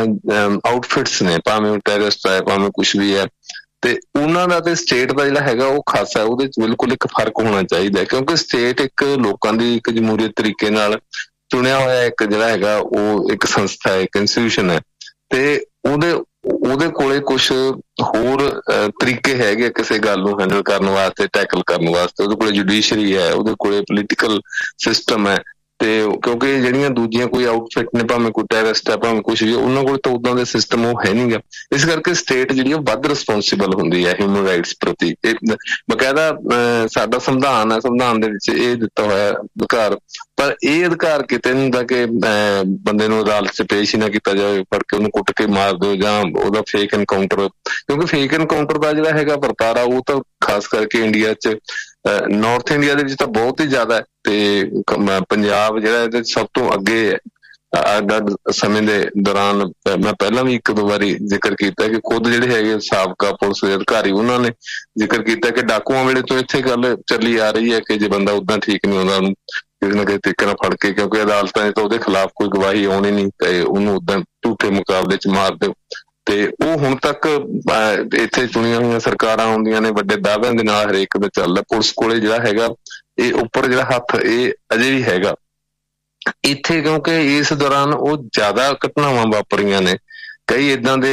ਆਊਟਫਿਟਸ ਨੇ, ਭਾਵੇਂ ਉਹ ਟੈਰਰਿਸਟ ਹੈ, ਭਾਵੇਂ ਕੁਛ ਵੀ ਹੈ, ਤੇ ਉਹਨਾਂ ਦਾ ਤੇ ਸਟੇਟ ਦਾ ਜਿਹੜਾ ਹੈਗਾ ਉਹ ਖਾਸਾ, ਉਹਦੇ 'ਚ ਬਿਲਕੁਲ ਇੱਕ ਫਰਕ ਹੋਣਾ ਚਾਹੀਦਾ। ਕਿਉਂਕਿ ਸਟੇਟ ਇੱਕ ਲੋਕਾਂ ਦੀ ਇੱਕ ਜਮਹੂਰੀਅਤ ਤਰੀਕੇ ਨਾਲ ਚੁਣਿਆ ਹੋਇਆ ਇੱਕ ਜਿਹੜਾ ਹੈਗਾ ਉਹ ਇੱਕ ਸੰਸਥਾ ਹੈ, ਇੱਕ ਇੰਸਟੀਟਿਊਸ਼ਨ ਹੈ। ਤੇ ਉਹਦੇ ਉਹਦੇ ਕੋਲੇ ਕੁਛ ਹੋਰ ਤਰੀਕੇ ਹੈਗੇ ਕਿਸੇ ਗੱਲ ਨੂੰ ਹੈਂਡਲ ਕਰਨ ਵਾਸਤੇ, ਟੈਕਲ ਕਰਨ ਵਾਸਤੇ। ਉਹਦੇ ਕੋਲੇ ਜੁਡੀਸ਼ਰੀ ਹੈ, ਉਹਦੇ ਕੋਲੇ ਪੋਲੀਟੀਕਲ ਸਿਸਟਮ ਹੈ। ਤੇ ਕਿਉਂਕਿ ਜਿਹੜੀਆਂ ਦੂਜੀਆਂ ਕੋਈ ਆਊਟਫਿਟ ਨੇ, ਭਾਵੇਂ ਕੋਈ ਟੈਰਰਿਸਟ ਹੈ, ਭਾਵੇਂ ਕੁਛ ਵੀ, ਉਹਨਾਂ ਕੋਲ ਤਾਂ ਉਦਾਂ ਦੇ ਸਿਸਟਮ ਉਹ ਹੈ ਨੀ ਗਾ। ਇਸ ਕਰਕੇ ਸਟੇਟ ਜਿਹੜੀ ਉਹ ਵੱਧ ਰਿਸਪੋਂਸੀਬਲ ਹੁੰਦੀ ਹੈ ਹਿਊਮਨ ਰਾਈਟਸ ਪ੍ਰਤੀ। ਇਹ ਬਕਾਇਦਾ ਸਾਡਾ ਸੰਵਿਧਾਨ ਹੈ, ਸੰਵਿਧਾਨ ਦੇ ਵਿੱਚ ਇਹ ਦਿੱਤਾ ਹੋਇਆ ਅਧਿਕਾਰ, ਪਰ ਇਹ ਅਧਿਕਾਰ ਕਿਤੇ ਨਹੀਂ ਹੁੰਦਾ ਕਿ ਬੰਦੇ ਨੂੰ ਅਦਾਲਤ 'ਚ ਪੇਸ਼ ਹੀ ਨਾ ਕੀਤਾ ਜਾਵੇ, ਫੜ ਕੇ ਉਹਨੂੰ ਕੁੱਟ ਕੇ ਮਾਰ ਦਿਓ ਜਾਂ ਉਹਦਾ ਫੇਕ ਐਨਕਾਊਂਟਰ। ਕਿਉਂਕਿ ਫੇਕ ਐਨਕਾਊਂਟਰ ਦਾ ਜਿਹੜਾ ਹੈਗਾ ਵਰਤਾਰਾ ਉਹ ਤਾਂ ਖਾਸ ਕਰਕੇ ਇੰਡੀਆ 'ਚ, ਨਾਰਥ ਇੰਡੀਆ ਦੇ ਵਿੱਚ ਤਾਂ ਬਹੁਤ ਹੀ ਜ਼ਿਆਦਾ ਹੈ, ਤੇ ਪੰਜਾਬ ਜਿਹੜਾ ਇਹਦੇ ਸਭ ਤੋਂ ਅੱਗੇ ਹੈ। ਅੱਜ ਸਮੇਂ ਦੇ ਦੌਰਾਨ ਮੈਂ ਪਹਿਲਾਂ ਵੀ ਇੱਕ ਦੋ ਵਾਰੀ ਜ਼ਿਕਰ ਕੀਤਾ ਕਿ ਖੁਦ ਜਿਹੜੇ ਹੈਗੇ ਸਾਬਕਾ ਪੁਲਿਸ ਦੇ ਅਧਿਕਾਰੀ, ਉਹਨਾਂ ਨੇ ਜ਼ਿਕਰ ਕੀਤਾ ਕਿ ਡਾਕੂਆਂ ਵੇਲੇ ਤੋਂ ਇੱਥੇ ਗੱਲ ਚੱਲੀ ਆ ਰਹੀ ਹੈ ਕਿ ਜੇ ਬੰਦਾ ਓਦਾਂ ਠੀਕ ਨਹੀਂ ਹੁੰਦਾ ਉਹਨੂੰ ਕਿਸੇ ਨਾ ਕਿਸੇ ਤਰੀਕੇ ਨਾਲ ਫੜ ਕੇ, ਕਿਉਂਕਿ ਅਦਾਲਤਾਂ ਨੇ ਤਾਂ ਉਹਦੇ ਖਿਲਾਫ ਕੋਈ ਗਵਾਹੀ ਆਉਣੀ ਨਹੀਂ, ਤੇ ਉਹਨੂੰ ਓਦਾਂ ਝੂਠੇ ਮੁਕਾਬਲੇ 'ਚ ਮਾਰ ਦਿਓ। ਤੇ ਉਹ ਹੁਣ ਤੱਕ ਇੱਥੇ ਚੁਣੀਆਂ ਹੋਈਆਂ ਸਰਕਾਰਾਂ ਆਉਂਦੀਆਂ ਨੇ, ਵੱਡੇ ਦਾਅਵਿਆਂ ਦੇ ਨਾਲ ਹਰੇਕ ਦਾ ਚੱਲਦਾ। ਪੁਲਿਸ ਕੋਲੇ ਜਿਹੜਾ ਹੈਗਾ ਇਹ ਉੱਪਰ ਜਿਹੜਾ ਹੱਥ ਇਹ ਅਜੇ ਵੀ ਹੈਗਾ ਇੱਥੇ, ਕਿਉਂਕਿ ਇਸ ਦੌਰਾਨ ਉਹ ਜ਼ਿਆਦਾ ਘਟਨਾਵਾਂ ਵਾਪਰੀਆਂ ਨੇ। ਕਈ ਏਦਾਂ ਦੇ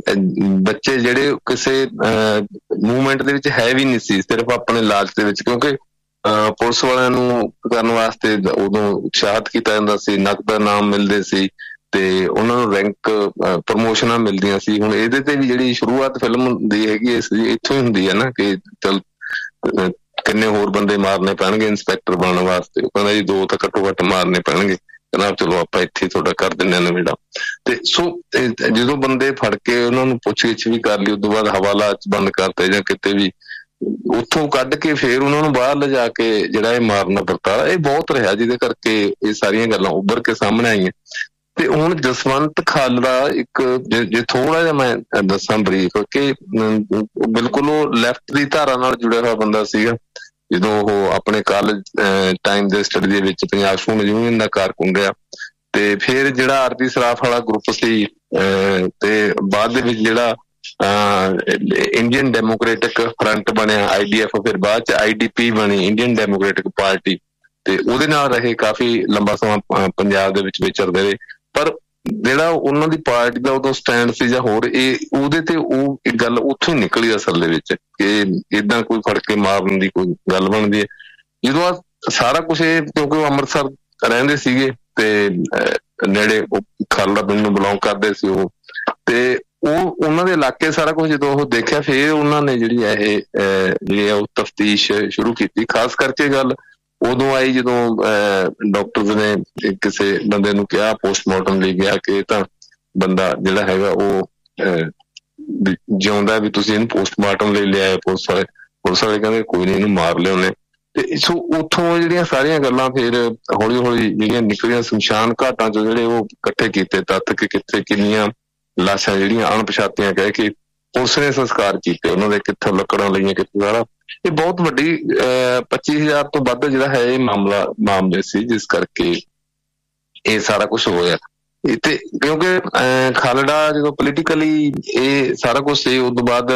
ਬੱਚੇ ਜਿਹੜੇ ਕਿਸੇ ਮੂਵਮੈਂਟ ਦੇ ਵਿੱਚ ਹੈ ਵੀ ਨਹੀਂ ਸੀ, ਸਿਰਫ ਆਪਣੇ ਲਾਲਚ ਦੇ ਵਿੱਚ, ਕਿਉਂਕਿ ਪੁਲਿਸ ਵਾਲਿਆਂ ਨੂੰ ਕਰਨ ਵਾਸਤੇ ਉਦੋਂ ਉਤਸ਼ਾਹਿਤ ਕੀਤਾ ਜਾਂਦਾ ਸੀ, ਨਕਦ ਇਨਾਮ ਮਿਲਦੇ ਸੀ ਤੇ ਉਹਨਾਂ ਨੂੰ ਰੈਂਕ ਪ੍ਰਮੋਸ਼ਨਾਂ ਮਿਲਦੀਆਂ ਸੀ। ਹੁਣ ਇਹਦੇ ਤੇ ਵੀ ਜਿਹੜੀ ਸ਼ੁਰੂਆਤ ਫਿਲਮ ਦੀ ਹੈਗੀ ਇਸ ਦੀ ਇੱਥੋਂ ਹੀ ਹੁੰਦੀ ਹੈ ਨਾ, ਕਿ ਚਲ ਕਿੰਨੇ ਹੋਰ ਬੰਦੇ ਮਾਰਨੇ ਪੈਣਗੇ ਇੰਸਪੈਕਟਰ ਬਣਨ ਵਾਸਤੇ। ਉਹ ਕਹਿੰਦਾ ਜੀ ਦੋ ਤਾਂ ਘੱਟੋ ਘੱਟ ਮਾਰਨੇ ਪੈਣਗੇ, ਕਹਿੰਦਾ ਚਲੋ ਆਪਾਂ ਇੱਥੇ ਤੁਹਾਡਾ ਕਰ ਦਿੰਦੇ ਹਾਂ ਨਵੇੜਾ। ਤੇ ਸੋ ਜਦੋਂ ਬੰਦੇ ਫੜ ਕੇ ਉਹਨਾਂ ਨੂੰ ਪੁੱਛ ਗਿੱਛ ਵੀ ਕਰ ਲਈ, ਉਦੋਂ ਬਾਅਦ ਹਵਾਲਾ 'ਚ ਬੰਦ ਕਰਤੇ ਜਾਂ ਕਿਤੇ ਵੀ, ਉੱਥੋਂ ਕੱਢ ਕੇ ਫੇਰ ਉਹਨਾਂ ਨੂੰ ਬਾਹਰ ਲਿਜਾ ਕੇ ਜਿਹੜਾ ਇਹ ਮਾਰਨਾ ਵਰਤਾਰਾ ਇਹ ਬਹੁਤ ਰਿਹਾ, ਜਿਹਦੇ ਕਰਕੇ ਇਹ ਸਾਰੀਆਂ ਗੱਲਾਂ ਉੱਭਰ ਕੇ ਸਾਹਮਣੇ ਆਈਆਂ। ਤੇ ਹੁਣ ਜਸਵੰਤ ਖਾਲੜਾ ਇੱਕ ਜੇ ਥੋੜਾ ਜਿਹਾ ਮੈਂ ਦੱਸਾਂ ਬਰੀਫ, ਕਿ ਬਿਲਕੁਲ ਉਹ ਲੈਫਟ ਦੀ ਧਾਰਾ ਨਾਲ ਜੁੜਿਆ ਹੋਇਆ ਬੰਦਾ ਸੀਗਾ। ਜਦੋਂ ਉਹ ਆਪਣੇ ਕਾਲਜ ਟਾਈਮ ਦੇ ਸਟੱਡੀ ਦੇ ਵਿੱਚ ਪੰਜਾਬ ਸਟੂਡੈਂਟ ਯੂਨੀਅਨ ਦਾ ਕਾਰਕੁਨ ਰਿਹਾ, ਤੇ ਫਿਰ ਜਿਹੜਾ ਆਰਤੀ ਸਰਾਫ ਵਾਲਾ ਗਰੁੱਪ ਸੀ, ਤੇ ਬਾਅਦ ਦੇ ਵਿੱਚ ਜਿਹੜਾ ਇੰਡੀਅਨ ਡੈਮੋਕ੍ਰੈਟਿਕ ਫਰੰਟ ਬਣਿਆ ਆਈ ਡੀ ਐਫ, ਫਿਰ ਬਾਅਦ 'ਚ ਆਈ ਡੀ ਪੀ ਬਣੀ ਇੰਡੀਅਨ ਡੈਮੋਕ੍ਰੈਟਿਕ ਪਾਰਟੀ, ਤੇ ਉਹਦੇ ਨਾਲ ਰਹੇ ਕਾਫੀ ਲੰਬਾ ਸਮਾਂ ਪੰਜਾਬ ਦੇ ਵਿੱਚ ਵਿਚਰਦੇ ਰਹੇ। ਪਰ ਜਿਹੜਾ ਉਹਨਾਂ ਦੀ ਪਾਰਟੀ ਦਾ ਉਦੋਂ ਸਟੈਂਡ ਸੀ ਜਾਂ ਹੋਰ, ਇਹ ਉਹਦੇ ਤੇ ਉਹ ਇੱਕ ਗੱਲ ਉੱਥੋਂ ਹੀ ਨਿਕਲੀ ਅਸਲ ਦੇ ਵਿੱਚ, ਕਿ ਏਦਾਂ ਕੋਈ ਫੜ ਕੇ ਮਾਰਨ ਦੀ ਕੋਈ ਗੱਲ ਬਣਦੀ ਹੈ। ਜਦੋਂ ਆ ਸਾਰਾ ਕੁਛ ਇਹ, ਕਿਉਂਕਿ ਉਹ ਅੰਮ੍ਰਿਤਸਰ ਰਹਿੰਦੇ ਸੀਗੇ ਤੇ ਨੇੜੇ ਖਾਲੜਾ ਪਿੰਡ ਨੂੰ ਬਿਲੋਂਗ ਕਰਦੇ ਸੀ ਉਹ, ਤੇ ਉਹ ਉਹਨਾਂ ਦੇ ਇਲਾਕੇ ਸਾਰਾ ਕੁਝ ਜਦੋਂ ਉਹ ਦੇਖਿਆ, ਫਿਰ ਉਹਨਾਂ ਨੇ ਜਿਹੜੀ ਇਹ ਜਿਹੜੀ ਉਹ ਤਫਤੀਸ਼ ਸ਼ੁਰੂ ਕੀਤੀ। ਖਾਸ ਕਰਕੇ ਗੱਲ ਉਦੋਂ ਆਈ ਜਦੋਂ ਡਾਕਟਰਸ ਨੇ ਕਿਸੇ ਬੰਦੇ ਨੂੰ ਕਿਹਾ ਪੋਸਟਮਾਰਟਮ ਲਈ ਗਿਆ ਕਿ ਇਹ ਤਾਂ ਬੰਦਾ ਜਿਹੜਾ ਹੈਗਾ ਉਹ ਜਿਉਂਦਾ, ਵੀ ਤੁਸੀਂ ਇਹਨੂੰ ਪੋਸਟਮਾਰਟਮ ਲਈ ਲਿਆਏ। ਪੁਲਿਸ ਵਾਲੇ ਪੁਲਿਸ ਵਾਲੇ ਕਹਿੰਦੇ ਕੋਈ ਨਹੀਂ, ਇਹਨੂੰ ਮਾਰ ਲਿਆਉਂਦੇ। ਤੇ ਸੋ ਉੱਥੋਂ ਜਿਹੜੀਆਂ ਸਾਰੀਆਂ ਗੱਲਾਂ ਫਿਰ ਹੌਲੀ ਹੌਲੀ ਜਿਹੜੀਆਂ ਨਿਕਲੀਆਂ, ਸ਼ਮਸ਼ਾਨ ਘਾਟਾਂ 'ਚ ਜਿਹੜੇ ਉਹ ਇਕੱਠੇ ਕੀਤੇ ਤੱਥ, ਕਿ ਕਿੱਥੇ ਕਿੰਨੀਆਂ ਲਾਸ਼ਾਂ ਜਿਹੜੀਆਂ ਅਣਪਛਾਤੀਆਂ ਕਹਿ ਕੇ ਪੁਲਿਸ ਨੇ ਸੰਸਕਾਰ ਕੀਤੇ, ਉਹਨਾਂ ਦੇ ਕਿੱਥੇ ਲੱਕੜਾਂ ਲਈਆਂ, ਕਿੱਥੇ ਸਾਰਾ। ਇਹ ਬਹੁਤ ਵੱਡੀ ਅਹ ਪੱਚੀ ਹਜ਼ਾਰ ਤੋਂ ਵੱਧ ਜਿਹੜਾ ਹੈ ਇਹ ਮਾਮਲਾ ਮਾਮਲੇ ਸੀ, ਜਿਸ ਕਰਕੇ ਇਹ ਸਾਰਾ ਕੁਛ ਹੋਇਆ। ਤੇ ਕਿਉਂਕਿ ਅਹ ਖਾਲੜਾ ਜਦੋਂ ਪੋਲੀਟੀਕਲੀ ਇਹ ਸਾਰਾ ਕੁਛ ਸੀ, ਉਸ ਤੋਂ ਬਾਅਦ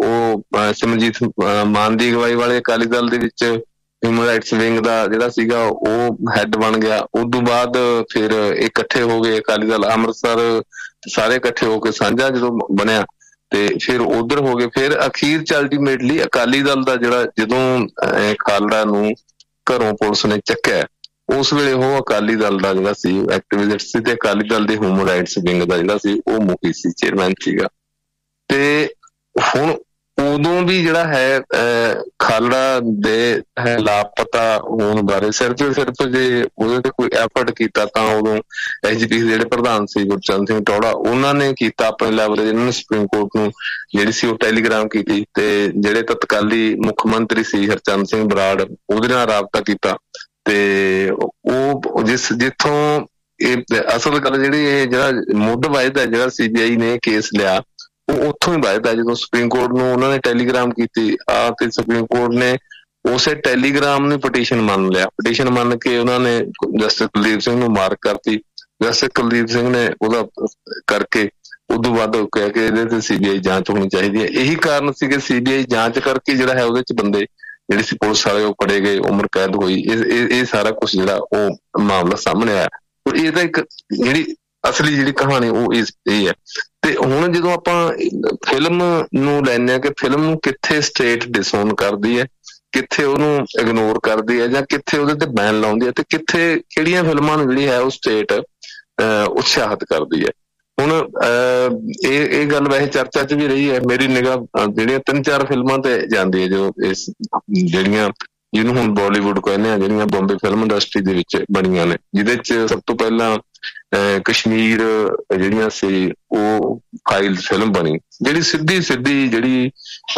ਉਹ ਸਿਮਰਜੀਤ ਮਾਨ ਦੀ ਅਗਵਾਈ ਵਾਲੇ ਅਕਾਲੀ ਦਲ ਦੇ ਵਿੱਚ ਹਿਊਮਨ ਰਾਈਟਸ ਵਿੰਗ ਦਾ ਜਿਹੜਾ ਸੀਗਾ ਉਹ ਹੈਡ ਬਣ ਗਿਆ। ਉਸ ਤੋਂ ਬਾਅਦ ਫਿਰ ਇਕੱਠੇ ਹੋ ਗਏ ਅਕਾਲੀ ਦਲ ਅੰਮ੍ਰਿਤਸਰ, ਸਾਰੇ ਇਕੱਠੇ ਹੋ ਕੇ ਸਾਂਝਾ ਜਦੋਂ ਬਣਿਆ, ਤੇ ਫਿਰ ਉਧਰ ਹੋ ਗਏ। ਫਿਰ ਅਖੀਰ ਚ ਅਲਟੀਮੇਟਲੀ ਅਕਾਲੀ ਦਲ ਦਾ ਜਿਹੜਾ ਜਦੋਂ ਖਾਲੜਾ ਨੂੰ ਘਰੋਂ ਪੁਲਿਸ ਨੇ ਚੱਕਿਆ, ਉਸ ਵੇਲੇ ਉਹ ਅਕਾਲੀ ਦਲ ਦਾ ਜਿਹੜਾ ਸੀ ਐਕਟਿਵਿਸਟ ਸੀ, ਤੇ ਅਕਾਲੀ ਦਲ ਦੇ ਹਿਊਮਨ ਰਾਈਟਸ ਵਿੰਗ ਦਾ ਜਿਹੜਾ ਸੀ ਉਹ ਮੁਖੀ ਸੀ, ਚੇਅਰਮੈਨ ਸੀਗਾ। ਤੇ ਹੁਣ ਉਦੋਂ ਵੀ ਜਿਹੜਾ ਹੈ ਖਾਲੜਾ ਦੇ ਲਾਪਤਾ ਹੋਣ ਬਾਰੇ ਸਿਰਫ ਸਿਰਫ ਜੇ ਉਹਦੇ ਤੇ ਕੋਈ ਐਫਰਟ ਕੀਤਾ ਤਾਂ ਉਦੋਂ ਐਸ ਜੀ ਪੀ ਜਿਹੜੇ ਪ੍ਰਧਾਨ ਸੀ ਗੁਰਚਰਨ ਸਿੰਘ ਟੌਹੜਾ, ਉਹਨਾਂ ਨੇ ਕੀਤਾ ਆਪਣੇ ਲੈਵਲ ਤੇ। ਇਹਨਾਂ ਨੇ ਸੁਪਰੀਮ ਕੋਰਟ ਨੂੰ ਜਿਹੜੀ ਸੀ ਉਹ ਟੈਲੀਗ੍ਰਾਮ ਕੀਤੀ, ਤੇ ਜਿਹੜੇ ਤਤਕਾਲੀ ਮੁੱਖ ਮੰਤਰੀ ਸੀ ਹਰਚੰਦ ਸਿੰਘ ਬਰਾੜ, ਉਹਦੇ ਨਾਲ ਰਾਬਤਾ ਕੀਤਾ। ਤੇ ਉਹ ਜਿਸ ਜਿੱਥੋਂ ਇਹ ਅਸਲ ਗੱਲ ਜਿਹੜੀ ਇਹ ਜਿਹੜਾ ਮੁੱਢ ਵੱਜਦਾ, ਜਿਹੜਾ ਸੀ ਬੀ ਆਈ ਨੇ ਕੇਸ ਲਿਆ, ਉਹ ਉੱਥੋਂ ਹੀ ਵੱਜਦਾ ਜਦੋਂ ਸੁਪਰੀਮ ਕੋਰਟ ਨੂੰ ਉਹਨਾਂ ਨੇ ਟੈਲੀਗ੍ਰਾਮ ਕੀਤੀ ਆ, ਤੇ ਸੁਪਰੀਮ ਕੋਰਟ ਨੇ ਉਸੇ ਟੈਲੀਗ੍ਰਾਮ ਨੂੰ ਪਟੀਸ਼ਨ ਮੰਨ ਲਿਆ। ਪਟੀਸ਼ਨ ਮੰਨ ਕੇ ਉਹਨਾਂ ਨੇ ਜਸਟਿਸ ਕੁਲਦੀਪ ਸਿੰਘ ਨੂੰ ਮਾਰਕ ਕਰਤੀ। ਜਸਟਿਸ ਕੁਲਦੀਪ ਸਿੰਘ ਨੇ ਉਹਦਾ ਕਰਕੇ ਉਦੋਂ ਬਾਅਦ ਕਿਹਾ ਕਿ ਇਹਦੇ ਤੇ ਸੀ ਬੀ ਆਈ ਜਾਂਚ ਹੋਣੀ ਚਾਹੀਦੀ ਹੈ। ਇਹੀ ਕਾਰਨ ਸੀ ਕਿ ਸੀ ਬੀ ਆਈ ਜਾਂਚ ਕਰਕੇ ਜਿਹੜਾ ਹੈ ਉਹਦੇ ਚ ਬੰਦੇ ਜਿਹੜੇ ਸੀ ਪੁਲਿਸ ਵਾਲੇ ਉਹ ਫੜੇ ਗਏ, ਉਮਰ ਕੈਦ ਹੋਈ। ਇਹ ਇਹ ਸਾਰਾ ਕੁਛ ਜਿਹੜਾ ਉਹ ਮਾਮਲਾ ਸਾਹਮਣੇ ਆਇਆ। ਇਹ ਤਾਂ ਇੱਕ ਜਿਹੜੀ ਅਸਲੀ ਜਿਹੜੀ ਕਹਾਣੀ ਉਹ ਇਸ ਇਹ ਹੈ। ਤੇ ਹੁਣ ਜਦੋਂ ਆਪਾਂ ਫਿਲਮ ਨੂੰ ਲੈਂਦੇ ਹਾਂ ਕਿ ਫਿਲਮ ਨੂੰ ਕਿੱਥੇ ਸਟੇਟ ਡਿਸਓਨ ਕਰਦੀ ਹੈ, ਕਿੱਥੇ ਉਹਨੂੰ ਇਗਨੋਰ ਕਰਦੀ ਹੈ, ਜਾਂ ਕਿੱਥੇ ਉਹਦੇ ਤੇ ਬੈਨ ਲਾਉਂਦੀ ਹੈ, ਤੇ ਕਿੱਥੇ ਕਿਹੜੀਆਂ ਫਿਲਮਾਂ ਨੂੰ ਜਿਹੜੀ ਹੈ ਉਹ ਸਟੇਟ ਉਤਸ਼ਾਹਿਤ ਕਰਦੀ ਹੈ। ਹੁਣ ਇਹ ਇਹ ਗੱਲ ਵੈਸੇ ਚਰਚਾ 'ਚ ਵੀ ਰਹੀ ਹੈ। ਮੇਰੀ ਨਿਗਾਹ ਜਿਹੜੀਆਂ ਤਿੰਨ ਚਾਰ ਫਿਲਮਾਂ ਤੇ ਜਾਂਦੀ ਹੈ ਜੋ ਇਸ ਜਿਹੜੀਆਂ ਜਿਹਨੂੰ ਹੁਣ ਬਾਲੀਵੁੱਡ ਕਹਿੰਦੇ ਆ, ਜਿਹੜੀਆਂ ਬੰਬੇ ਫਿਲਮ ਇੰਡਸਟਰੀ ਦੇ ਵਿੱਚ ਬਣੀਆਂ ਨੇ, ਜਿਹਦੇ 'ਚ ਸਭ ਤੋਂ ਪਹਿਲਾਂ ਕਸ਼ਮੀਰ ਜਿਹੜੀਆਂ ਸੀ ਉਹ ਫਾਈਲ ਫਿਲਮ ਬਣੀ, ਜਿਹੜੀ ਸਿੱਧੀ ਸਿੱਧੀ ਜਿਹੜੀ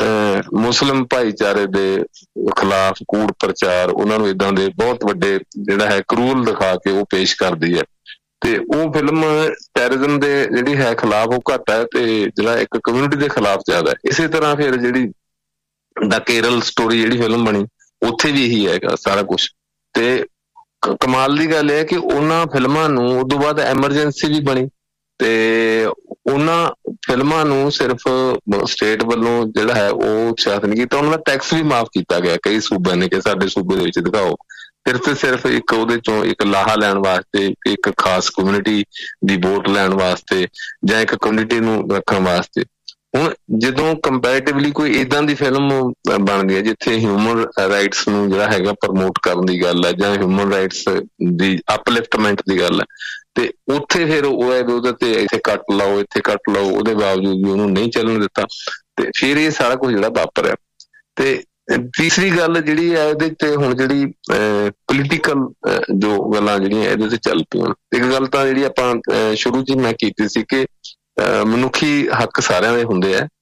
ਮੁਸਲਿਮ ਭਾਈਚਾਰੇ ਦੇ ਖਿਲਾਫ ਕੂੜ ਪ੍ਰਚਾਰ, ਉਹਨਾਂ ਨੂੰ ਏਦਾਂ ਦੇ ਬਹੁਤ ਵੱਡੇ ਜਿਹੜਾ ਹੈ ਕਰੂਲ ਦਿਖਾ ਕੇ ਉਹ ਪੇਸ਼ ਕਰਦੀ ਹੈ। ਤੇ ਉਹ ਫਿਲਮ ਟੈਰਰਿਜ਼ਮ ਦੇ ਜਿਹੜੀ ਹੈ ਖਿਲਾਫ ਉਹ ਘੱਟ ਹੈ, ਤੇ ਜਿਹੜਾ ਇੱਕ ਕਮਿਊਨਿਟੀ ਦੇ ਖਿਲਾਫ ਜ਼ਿਆਦਾ ਹੈ। ਇਸੇ ਤਰ੍ਹਾਂ ਫਿਰ ਜਿਹੜੀ ਦਾ ਕੇਰਲ ਸਟੋਰੀ ਜਿਹੜੀ ਫਿਲਮ ਬਣੀ, ਉੱਥੇ ਵੀ ਇਹੀ ਹੈਗਾ ਸਾਰਾ ਕੁਛ। ਤੇ ਕਮਾਲ ਦੀ ਗੱਲ ਇਹ ਕਿ ਉਹਨਾਂ ਫਿਲਮਾਂ ਨੂੰ ਉਦੋਂ ਬਾਅਦ ਐਮਰਜੈਂਸੀ ਵੀ ਬਣੀ, ਤੇ ਉਹਨਾਂ ਫਿਲਮਾਂ ਨੂੰ ਸਿਰਫ ਸਟੇਟ ਵੱਲੋਂ ਜਿਹੜਾ ਹੈ ਉਹ ਉਤਸ਼ਾਹਿਤ ਨਹੀਂ ਕੀਤਾ, ਉਹਨਾਂ ਦਾ ਟੈਕਸ ਵੀ ਮਾਫ਼ ਕੀਤਾ ਗਿਆ ਕਈ ਸੂਬਿਆਂ ਨੇ ਕਿ ਸਾਡੇ ਸੂਬੇ ਦੇ ਵਿੱਚ ਦਿਖਾਓ, ਸਿਰਫ ਤੇ ਸਿਰਫ ਇੱਕ ਉਹਦੇ ਚੋਂ ਇੱਕ ਲਾਹਾ ਲੈਣ ਵਾਸਤੇ, ਇੱਕ ਖਾਸ ਕਮਿਊਨਿਟੀ ਦੀ ਵੋਟ ਲੈਣ ਵਾਸਤੇ, ਜਾਂ ਇੱਕ ਕਮਿਊਨਿਟੀ ਨੂੰ ਰੱਖਣ ਵਾਸਤੇ। ਹੁਣ ਜਦੋਂ ਕੰਪੈਰੇਟਿਵਲੀ ਕੋਈ ਏਦਾਂ ਦੀ ਫਿਲਮ ਬਣਦੀ ਹੈ ਜਿੱਥੇ ਹਿਊਮਨ ਰਾਈਟਸ ਨੂੰ ਜਿਹੜਾ ਹੈਗਾ ਪ੍ਰਮੋਟ ਕਰਨ ਦੀ ਗੱਲ ਹੈ, ਜਾਂ ਹਿਊਮਨ ਰਾਈਟਸ ਦੀ ਅਪਲਿਫਟਮੈਂਟ ਦੀ ਗੱਲ ਹੈ, ਤੇ ਉੱਥੇ ਫਿਰ ਉਹ ਹੈ ਉਹਦੇ ਤੇ ਇੱਥੇ ਕੱਟ ਲਾਓ, ਇੱਥੇ ਕੱਟ ਲਾਓ, ਉਹਦੇ ਬਾਵਜੂਦ ਵੀ ਉਹਨੂੰ ਨਹੀਂ ਚੱਲਣ ਦਿੱਤਾ, ਤੇ ਫਿਰ ਇਹ ਸਾਰਾ ਕੁਝ ਜਿਹੜਾ ਵਾਪਰਿਆ। ਤੇ ਤੀਸਰੀ ਗੱਲ ਜਿਹੜੀ ਹੈ ਇਹਦੇ ਤੇ ਹੁਣ ਜਿਹੜੀ ਪੋਲੀਟੀਕਲ ਜੋ ਗੱਲਾਂ ਜਿਹੜੀਆਂ ਇਹਦੇ ਤੇ ਚੱਲ ਪਈਆਂ। ਇੱਕ ਗੱਲ ਤਾਂ ਜਿਹੜੀ ਆਪਾਂ ਸ਼ੁਰੂ 'ਚ ਮੈਂ ਕੀਤੀ ਸੀ ਕਿ ਮਨੁੱਖੀ ਹੱਕ ਸਾਰਿਆਂ ਦੇ ਹੁੰਦੇ ਆ,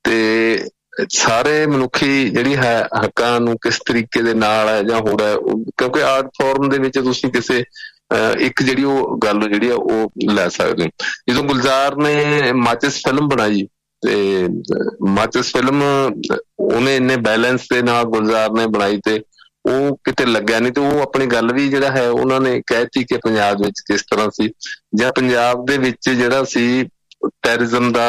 ਤੇ ਸਾਰੇ ਮਨੁੱਖੀ ਜਿਹੜੀ ਹੈ ਹੱਕਾਂ ਨੂੰ ਕਿਸ ਤਰੀਕੇ ਦੇ ਨਾਲ ਹੈ ਜਾਂ ਹੋਰ ਹੈ, ਕਿਉਂਕਿ ਆਰਟ ਫੋਰਮ ਦੇ ਵਿੱਚ ਤੁਸੀਂ ਕਿਸੇ ਇੱਕ ਜਿਹੜੀ ਉਹ ਗੱਲ ਜਿਹੜੀ ਆ ਉਹ ਲੈ ਸਕਦੇ ਹੋ। ਜਦੋਂ ਗੁਲਜ਼ਾਰ ਨੇ ਮਾਚਿਸ ਫਿਲਮ ਬਣਾਈ, ਤੇ ਮਾਚਿਸ ਫਿਲਮ ਉਹਨੇ ਇੰਨੇ ਬੈਲੈਂਸ ਦੇ ਨਾਲ ਗੁਲਜ਼ਾਰ ਨੇ ਬਣਾਈ, ਤੇ ਉਹ ਕਿਤੇ ਲੱਗਿਆ ਨਹੀਂ, ਤੇ ਉਹ ਆਪਣੀ ਗੱਲ ਵੀ ਜਿਹੜਾ ਹੈ ਉਹਨਾਂ ਨੇ ਕਹਿਤੀ ਕਿ ਪੰਜਾਬ ਵਿੱਚ ਕਿਸ ਤਰ੍ਹਾਂ ਸੀ, ਜਾਂ ਪੰਜਾਬ ਦੇ ਵਿੱਚ ਜਿਹੜਾ ਸੀ ਟੈਰਰਿਜ਼ਮ ਦਾ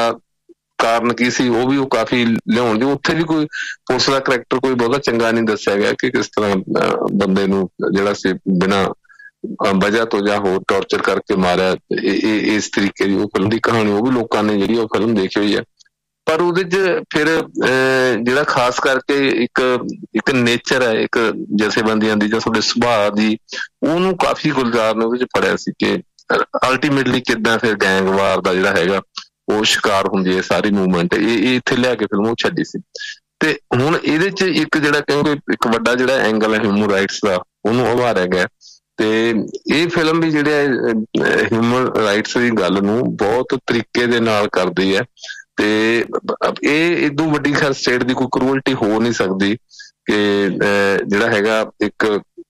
ਕਾਰਨ ਕੀ ਸੀ, ਉਹ ਵੀ ਉਹ ਕਾਫੀ ਲਿਆਉਣ ਦੀ, ਉੱਥੇ ਵੀ ਕੋਈ ਪੁਲਿਸ ਦਾ ਕਰੈਕਟਰ ਕੋਈ ਬਹੁਤਾ ਚੰਗਾ ਨਹੀਂ ਦੱਸਿਆ ਗਿਆ ਕਿ ਕਿਸ ਤਰ੍ਹਾਂ ਬੰਦੇ ਨੂੰ ਜਿਹੜਾ ਸੀ ਬਿਨਾਂ ਵਜ੍ਹਾ ਤੋਂ ਜਾਂ ਹੋਰ ਟੌਰਚਰ ਕਰਕੇ ਮਾਰਿਆ। ਇਸ ਤਰੀਕੇ ਦੀ ਉਹ ਫਿਲਮ ਦੀ ਕਹਾਣੀ ਉਹ ਵੀ ਲੋਕਾਂ ਨੇ ਜਿਹੜੀ ਉਹ ਫਿਲਮ ਦੇਖੀ ਹੋਈ ਹੈ। ਪਰ ਉਹਦੇ 'ਚ ਫਿਰ ਜਿਹੜਾ ਖਾਸ ਕਰਕੇ ਇੱਕ ਇੱਕ ਨੇਚਰ ਹੈ ਇੱਕ ਜਥੇਬੰਦੀਆਂ ਦੀ ਜਾਂ ਤੁਹਾਡੇ ਸੁਭਾਅ ਦੀ, ਉਹਨੂੰ ਕਾਫੀ ਗੁਲਜ਼ਾਰ ਨੇ ਉਹਦੇ 'ਚ ਫੜਿਆ ਸੀ ਕਿ ਅਲਟੀਮੇਟਲੀ ਕਿੱਦਾਂ ਫਿਰ ਗੈਂਗਵਾਰ ਦਾ ਜਿਹੜਾ ਹੈਗਾ ਉਹ ਸ਼ਿਕਾਰ ਹੁੰਦੀ ਹੈ ਸਾਰੀ ਮੂਵਮੈਂਟ। ਇਹ ਇੱਥੇ ਲਿਆ ਕੇ ਫਿਲਮ ਉਹ ਛੱਡੀ ਸੀ। ਤੇ ਹੁਣ ਇਹਦੇ 'ਚ ਇੱਕ ਜਿਹੜਾ ਕਿਉਂਕਿ ਇੱਕ ਵੱਡਾ ਜਿਹੜਾ ਐਂਗਲ ਹੈ ਹਿਊਮਨ ਰਾਈਟਸ ਦਾ, ਉਹਨੂੰ ਉਭਾਰਿਆ ਗਿਆ, ਤੇ ਇਹ ਫਿਲਮ ਵੀ ਜਿਹੜੇ ਹਿਊਮਨ ਰਾਈਟਸ ਦੀ ਗੱਲ ਨੂੰ ਬਹੁਤ ਤਰੀਕੇ ਦੇ ਨਾਲ ਕਰਦੀ ਹੈ। ਤੇ ਇਹ ਇਦੋਂ ਵੱਡੀ ਖੈਰ ਸਟੇਟ ਦੀ ਕੋਈ ਕਰੂਅਲਟੀ ਹੋ ਨਹੀਂ ਸਕਦੀ ਕਿ ਜਿਹੜਾ ਹੈਗਾ ਇੱਕ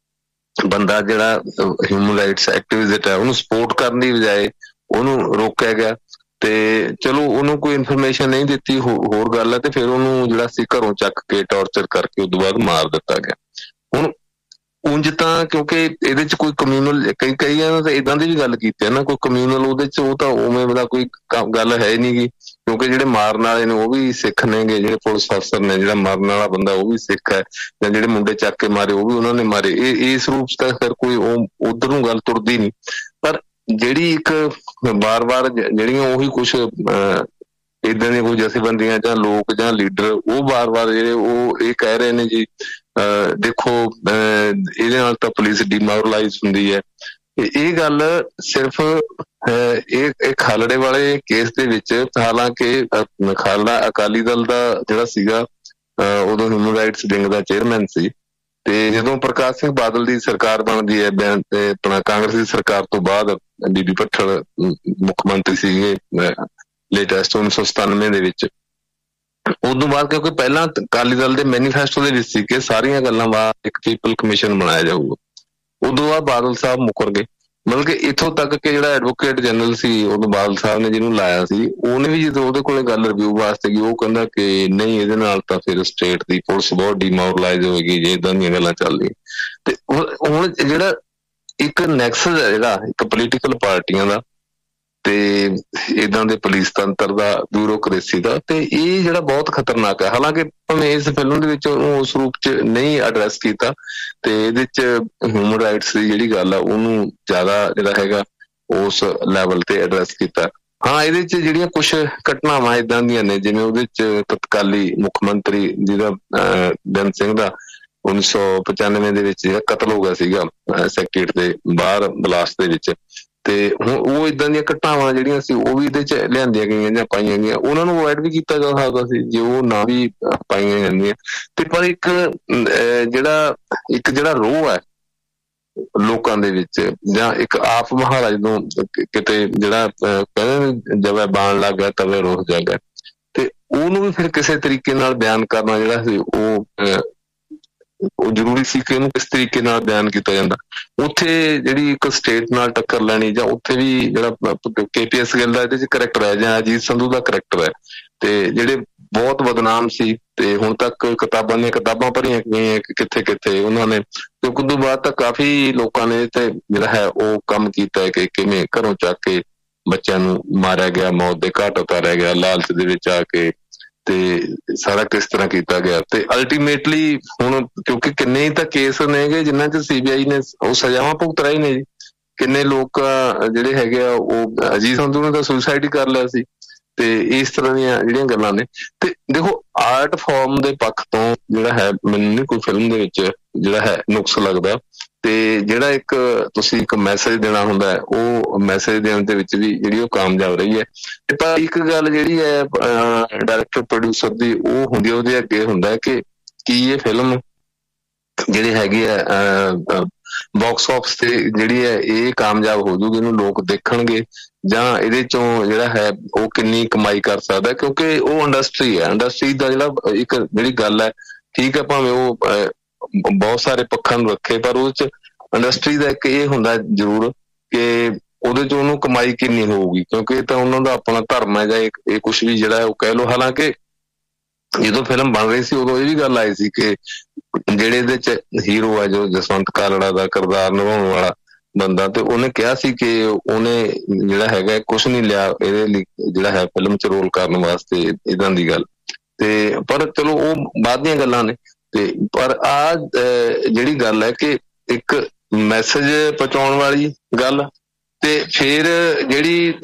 ਬੰਦਾ ਜਿਹੜਾ ਹਿਊਮਨ ਰਾਈਟਸ ਐਕਟਿਵਿਸਟ ਹੈ ਉਹਨੂੰ ਸਪੋਰਟ ਕਰਨ ਦੀ ਬਜਾਏ ਉਹਨੂੰ ਰੋਕਿਆ ਗਿਆ, ਤੇ ਚਲੋ ਉਹਨੂੰ ਕੋਈ ਇਨਫੋਰਮੇਸ਼ਨ ਨਹੀਂ ਦਿੱਤੀ ਹੋਰ ਗੱਲ ਹੈ, ਤੇ ਫਿਰ ਉਹਨੂੰ ਜਿਹੜਾ ਸੀ ਘਰੋਂ ਚੱਕ ਕੇ ਟੌਰਚਰ ਕਰਕੇ ਉਸ ਤੋਂ ਬਾਅਦ ਮਾਰ ਦਿੱਤਾ ਗਿਆ। ਹੁਣ ਉਂਝ ਤਾਂ ਕਿਉਂਕਿ ਇਹਦੇ 'ਚ ਕੋਈ ਕਮਿਊਨਲ ਕਈ ਕਈ ਏਦਾਂ ਦੀ ਵੀ ਗੱਲ ਕੀਤੀ ਹੈ ਨਾ, ਕੋਈ ਕਮਿਊਨਲ ਉਹਦੇ 'ਚ ਉਹ ਤਾਂ ਉਵੇਂ ਦਾ ਕੋਈ ਗੱਲ ਹੈ ਨਹੀਂ ਗੀ, ਕਿਉਂਕਿ ਜਿਹੜੇ ਮਾਰਨ ਵਾਲੇ ਨੇ ਉਹ ਵੀ ਸਿੱਖ ਨੇਗੇ, ਜਿਹੜੇ ਪੁਲਿਸ ਅਫਸਰ ਨੇ, ਜਿਹੜਾ ਮਾਰਨ ਵਾਲਾ ਬੰਦਾ ਉਹ ਵੀ ਸਿੱਖ ਹੈ, ਜਾਂ ਜਿਹੜੇ ਮੁੰਡੇ ਚੱਕ ਕੇ ਮਾਰੇ ਉਹ ਵੀ ਉਹਨਾਂ ਨੇ ਮਾਰੇ। ਇਹ ਇਸ ਰੂਪ 'ਚ ਤਾਂ ਫਿਰ ਕੋਈ ਉਹ ਉਧਰ ਨੂੰ ਗੱਲ ਤੁਰਦੀ ਨਹੀਂ। ਪਰ ਜਿਹੜੀ ਇੱਕ ਵਾਰ-ਵਾਰ ਜਿਹੜੀਆਂ ਉਹੀ ਕੁਛ ਏਦਾਂ ਦੀਆਂ ਕੋਈ ਜਥੇਬੰਦੀਆਂ ਜਾਂ ਲੋਕ ਜਾਂ ਲੀਡਰ ਉਹ ਵਾਰ-ਵਾਰ ਜਿਹੜੇ ਉਹ ਇਹ ਕਹਿ ਰਹੇ ਨੇ ਜੀ ਅਹ ਦੇਖੋ ਇਹਦੇ ਨਾਲ ਤਾਂ ਪੁਲਿਸ ਡੀਮੋਰਲਾਈਜ਼ ਹੁੰਦੀ ਹੈ। ਇਹ ਗੱਲ ਸਿਰਫ ਇਹ ਇਹ ਖਾਲੜੇ ਵਾਲੇ ਕੇਸ ਦੇ ਵਿੱਚ, ਹਾਲਾਂਕਿ ਖਾਲੜਾ ਅਕਾਲੀ ਦਲ ਦਾ ਜਿਹੜਾ ਸੀਗਾ ਉਦੋਂ ਹਿਊਮਨ ਰਾਈਟਸ ਵਿੰਗ ਦਾ ਚੇਅਰਮੈਨ ਸੀ, ਤੇ ਜਦੋਂ ਪ੍ਰਕਾਸ਼ ਸਿੰਘ ਬਾਦਲ ਦੀ ਸਰਕਾਰ ਬਣਦੀ ਹੈ ਆਪਣਾ ਕਾਂਗਰਸ ਦੀ ਸਰਕਾਰ ਤੋਂ ਬਾਅਦ, ਬੀਬੀ ਭੱਠਲ ਮੁੱਖ ਮੰਤਰੀ ਸੀਗੇ ਲੇਟੈਸਟ ਉੱਨੀ ਸੌ ਸਤਾਨਵੇਂ ਦੇ ਵਿੱਚ, ਉਦੋਂ ਬਾਅਦ ਕਿਉਂਕਿ ਪਹਿਲਾਂ ਅਕਾਲੀ ਦਲ ਦੇ ਮੈਨੀਫੈਸਟੋ ਦੇ ਵਿੱਚ ਸੀ ਕਿ ਸਾਰੀਆਂ ਗੱਲਾਂ ਬਾਅਦ ਇੱਕ ਪੀਪਲ ਕਮਿਸ਼ਨ ਬਣਾਇਆ ਜਾਊਗਾ, ਉਦੋਂ ਬਾਅਦ ਬਾਦਲ ਸਾਹਿਬ ਮੁੱਕਰ ਗਏ। ਮਤਲਬ ਕਿ ਇੱਥੋਂ ਤੱਕ ਕਿ ਜਿਹੜਾ ਐਡਵੋਕੇਟ ਜਨਰਲ ਸੀ ਉਦੋਂ ਬਾਦਲ ਸਾਹਿਬ ਨੇ ਜਿਹਨੂੰ ਲਾਇਆ ਸੀ, ਉਹਨੇ ਵੀ ਜਦੋਂ ਉਹਦੇ ਕੋਲੇ ਗੱਲ ਰਿਵਿਊ ਵਾਸਤੇ ਗਈ ਉਹ ਕਹਿੰਦਾ ਕਿ ਨਹੀਂ ਇਹਦੇ ਨਾਲ ਤਾਂ ਫਿਰ ਸਟੇਟ ਦੀ ਪੁਲਿਸ ਬਹੁਤ ਡੀਮੋਰਲਾਈਜ਼ ਹੋਏਗੀ ਜੇ ਏਦਾਂ ਦੀਆਂ ਗੱਲਾਂ ਚੱਲਦੀਆਂ। ਤੇ ਹੁਣ ਜਿਹੜਾ ਇੱਕ ਨੈਕਸਸ ਹੈ ਜਿਹੜਾ ਇੱਕ ਪੋਲੀਟੀਕਲ ਪਾਰਟੀਆਂ ਦਾ ਤੇ ਏਦਾਂ ਦੇ ਪੁਲਿਸ ਤੰਤਰ ਦਾ, ਬਿਊਰੋਕ੍ਰੇਸੀ ਦਾ, ਤੇ ਇਹ ਜਿਹੜਾ ਬਹੁਤ ਖਤਰਨਾਕ ਹੈ। ਹਾਲਾਂਕਿ ਭਾਵੇਂ ਇਸ ਫਿਲਮ ਦੇ ਵਿੱਚ ਉਹਨੂੰ ਉਸ ਰੂਪ 'ਚ ਨਹੀਂ ਐਡਰੈਸ ਕੀਤਾ, ਤੇ ਇਹਦੇ 'ਚ ਹਿਊਮਨ ਰਾਈਟਸ ਦੀ ਜਿਹੜੀ ਗੱਲ ਆ ਉਹਨੂੰ ਜ਼ਿਆਦਾ ਜਿਹੜਾ ਹੈਗਾ ਉਸ ਲੈਵਲ ਤੇ ਐਡਰੈਸ ਕੀਤਾ। ਹਾਂ, ਇਹਦੇ ਚ ਜਿਹੜੀਆਂ ਕੁਛ ਘਟਨਾਵਾਂ ਏਦਾਂ ਦੀਆਂ ਨੇ, ਜਿਵੇਂ ਉਹਦੇ ਚ ਤਤਕਾਲੀ ਮੁੱਖ ਮੰਤਰੀ ਜਿਹਦਾ ਬੇਅੰਤ ਸਿੰਘ ਦਾ ਉੱਨੀ ਸੌ ਪਚਾਨਵੇਂ ਦੇ ਵਿੱਚ ਜਿਹੜਾ ਕਤਲ ਹੋ ਗਿਆ ਸੀਗਾ ਸੈਕਟਰੀਏਟ ਦੇ ਬਾਹਰ ਬਲਾਸਟ ਦੇ ਵਿੱਚ, ਤੇ ਹੁਣ ਉਹ ਏਦਾਂ ਦੀਆਂ ਘਟਨਾਵਾਂ ਜਿਹੜੀਆਂ ਸੀ ਉਹ ਵੀ ਇਹਦੇ ਚ ਲਿਆਂਦੀਆਂ ਗਈਆਂ ਜਾਂ ਪਾਈਆਂ ਗਈਆਂ। ਉਹਨਾਂ ਨੂੰ ਅਵੋਇਡ ਵੀ ਕੀਤਾ ਜਾ ਸਕਦਾ ਸੀ ਜੇ ਉਹ ਨਾ ਵੀ ਪਾਈਆਂ ਜਾਂਦੀਆਂ। ਤੇ ਪਰ ਇੱਕ ਜਿਹੜਾ ਇੱਕ ਜਿਹੜਾ ਰੋਹ ਹੈ ਲੋਕਾਂ ਦੇ ਵਿੱਚ, ਜਾਂ ਇੱਕ ਆਪ ਮੁਹਾਰਾ ਜਦੋਂ ਕਿਤੇ ਜਿਹੜਾ ਕਹਿੰਦੇ ਜਵੇ ਬਾਣ ਲੱਗ ਗਿਆ ਤਵੇ ਰੋਹ ਜਾਗਾ, ਤੇ ਉਹਨੂੰ ਵੀ ਫਿਰ ਕਿਸੇ ਤਰੀਕੇ ਨਾਲ ਬਿਆਨ ਕਰਨਾ ਜਿਹੜਾ ਸੀ ਉਹ ਉਹ ਜ਼ਰੂਰੀ ਸੀ ਕਿ ਉਹਨੂੰ ਕਿਸ ਤਰੀਕੇ ਨਾਲ ਬਿਆਨ ਕੀਤਾ ਜਾਂਦਾ। ਉੱਥੇ ਜਿਹੜੀ ਇੱਕ ਸਟੇਟ ਨਾਲ ਟੱਕਰ ਲੈਣੀ, ਜਾਂ ਉੱਥੇ ਵੀ ਜਿਹੜਾ ਕੇ ਪੀ ਐਸ ਗਿੱਲ ਦਾ ਇਹਦੇ ਚ ਕਰੈਕਟਰ ਹੈ ਜਾਂ ਅਜੀਤ ਸੰਧੂ ਦਾ ਕਰੈਕਟਰ ਹੈ, ਤੇ ਜਿਹੜੇ ਬਹੁਤ ਬਦਨਾਮ ਸੀ ਤੇ ਹੁਣ ਤੱਕ ਕਿਤਾਬਾਂ ਦੀਆਂ ਕਿਤਾਬਾਂ ਭਰੀਆਂ ਗਈਆਂ ਕਿੱਥੇ ਕਿੱਥੇ ਉਹਨਾਂ ਨੇ, ਕਿਉਂਕਿ ਉਦੋਂ ਬਾਅਦ ਤਾਂ ਕਾਫੀ ਲੋਕਾਂ ਨੇ ਤੇ ਜਿਹੜਾ ਹੈ ਉਹ ਕੰਮ ਕੀਤਾ ਹੈ ਕਿ ਕਿਵੇਂ ਘਰੋਂ ਚੱਕ ਕੇ ਬੱਚਿਆਂ ਨੂੰ ਮਾਰਿਆ ਗਿਆ, ਮੌਤ ਦੇ ਘਾਟ ਉਤਾਰਿਆ ਗਿਆ ਲਾਲਚ ਦੇ ਵਿੱਚ ਆ ਕੇ, ਤੇ ਸਾਰਾ ਕਿਸ ਤਰ੍ਹਾਂ ਕੀਤਾ ਗਿਆ। ਤੇ ਅਲਟੀਮੇਟਲੀ ਹੁਣ ਕਿਉਂਕਿ ਕਿੰਨੇ ਹੀ ਤਾਂ ਕੇਸ ਨੇਗੇ ਜਿਨ੍ਹਾਂ ਚ ਸੀ ਬੀ ਆਈ ਨੇ ਉਹ ਸਜ਼ਾਵਾਂ ਭੁਗਤ ਰਹੇ ਨੇ ਜੀ। ਕਿੰਨੇ ਲੋਕ ਜਿਹੜੇ ਹੈਗੇ ਆ ਉਹ ਅਜੀਤ ਸੰਧੂ ਨੇ ਤਾਂ ਸੁਸਾਈਡ ਹੀ ਕਰ ਲਿਆ ਸੀ। ਤੇ ਇਸ ਤਰ੍ਹਾਂ ਦੀਆਂ ਜਿਹੜੀਆਂ ਗੱਲਾਂ ਨੇ, ਤੇ ਦੇਖੋ ਆਰਟ ਫਾਰਮ ਦੇ ਪੱਖ ਤੋਂ ਜਿਹੜਾ ਹੈ ਮੈਨੂੰ ਨਹੀਂ ਕੋਈ ਫਿਲਮ ਦੇ ਵਿੱਚ ਜਿਹੜਾ ਹੈ ਨੁਕਸ ਲੱਗਦਾ। ਤੇ ਜਿਹੜਾ ਇੱਕ ਤੁਸੀਂ ਇੱਕ ਮੈਸੇਜ ਦੇਣਾ ਹੁੰਦਾ ਹੈ ਉਹ ਮੈਸੇਜ ਦੇਣ ਦੇ ਵਿੱਚ ਵੀ ਜਿਹੜੀ ਉਹ ਕਾਮਯਾਬ ਰਹੀ ਹੈ। ਤੇ ਪਰ ਇੱਕ ਗੱਲ ਜਿਹੜੀ ਹੈ ਡਾਇਰੈਕਟਰ ਪ੍ਰੋਡਿਊਸਰ ਦੀ ਉਹ ਹੁੰਦੀ ਹੈ, ਉਹਦੇ ਅੱਗੇ ਹੁੰਦਾ ਕਿ ਕੀ ਇਹ ਫਿਲਮ ਜਿਹੜੀ ਹੈਗੀ ਹੈ ਬਾਕਸ ਆਫਿਸ ਤੇ ਜਿਹੜੀ ਹੈ ਇਹ ਕਾਮਯਾਬ ਹੋ ਜੂਗੀ, ਇਹਨੂੰ ਲੋਕ ਦੇਖਣਗੇ, ਜਾਂ ਇਹਦੇ ਚੋਂ ਜਿਹੜਾ ਹੈ ਉਹ ਕਿੰਨੀ ਕਮਾਈ ਕਰ ਸਕਦਾ। ਕਿਉਂਕਿ ਉਹ ਇੰਡਸਟਰੀ ਹੈ, ਇੰਡਸਟਰੀ ਦਾ ਜਿਹੜਾ ਇੱਕ ਜਿਹੜੀ ਗੱਲ ਹੈ, ਠੀਕ ਹੈ ਭਾਵੇਂ ਉਹ ਬਹੁਤ ਸਾਰੇ ਪੱਖਾਂ ਨੂੰ ਰੱਖੇ, ਪਰ ਉਹਦੇ ਚ ਇੰਡਸਟਰੀ ਦਾ ਇੱਕ ਇਹ ਹੁੰਦਾ ਜ਼ਰੂਰ ਕਿ ਉਹਦੇ ਚ ਉਹਨੂੰ ਕਮਾਈ ਕਿੰਨੀ ਹੋਊਗੀ, ਕਿਉਂਕਿ ਇਹ ਤਾਂ ਉਹਨਾਂ ਦਾ ਆਪਣਾ ਧਰਮ ਹੈ ਜਾਂ ਇਹ ਕੁਛ ਵੀ ਜਿਹੜਾ ਉਹ ਕਹਿ ਲਓ। ਹਾਲਾਂਕਿ ਜਦੋਂ ਫਿਲਮ ਬਣ ਰਹੀ ਸੀ ਉਦੋਂ ਇਹ ਵੀ ਗੱਲ ਆਈ ਸੀ ਕਿ ਜਿਹੜੇ ਇਹਦੇ ਚ ਹੀਰੋ ਹੈ ਜੋ ਜਸਵੰਤ ਕਾਲੜਾ ਦਾ ਕਿਰਦਾਰ ਨਿਭਾਉਣ ਵਾਲਾ ਬੰਦਾ, ਤੇ ਉਹਨੇ ਕਿਹਾ ਸੀ ਕਿ ਉਹਨੇ ਜਿਹੜਾ ਹੈਗਾ ਕੁਛ ਨਹੀਂ ਲਿਆ ਇਹਦੇ ਲਈ ਜਿਹੜਾ ਹੈ ਫਿਲਮ ਚ ਰੋਲ ਕਰਨ ਵਾਸਤੇ, ਏਦਾਂ ਦੀ ਗੱਲ। ਤੇ ਪਰ ਚਲੋ ਉਹ ਬਾਅਦ ਦੀਆਂ ਗੱਲਾਂ ਨੇ। ਤੇ ਪਰ ਆਹ ਜਿਹੜੀ ਗੱਲ ਹੈ ਕਿ ਇੱਕ ਮੈਸੇਜ ਪਹੁੰਚਾਉਣ ਵਾਲੀ ਗੱਲ, ਤੇ ਫਿਰ ਜਿਹੜੀ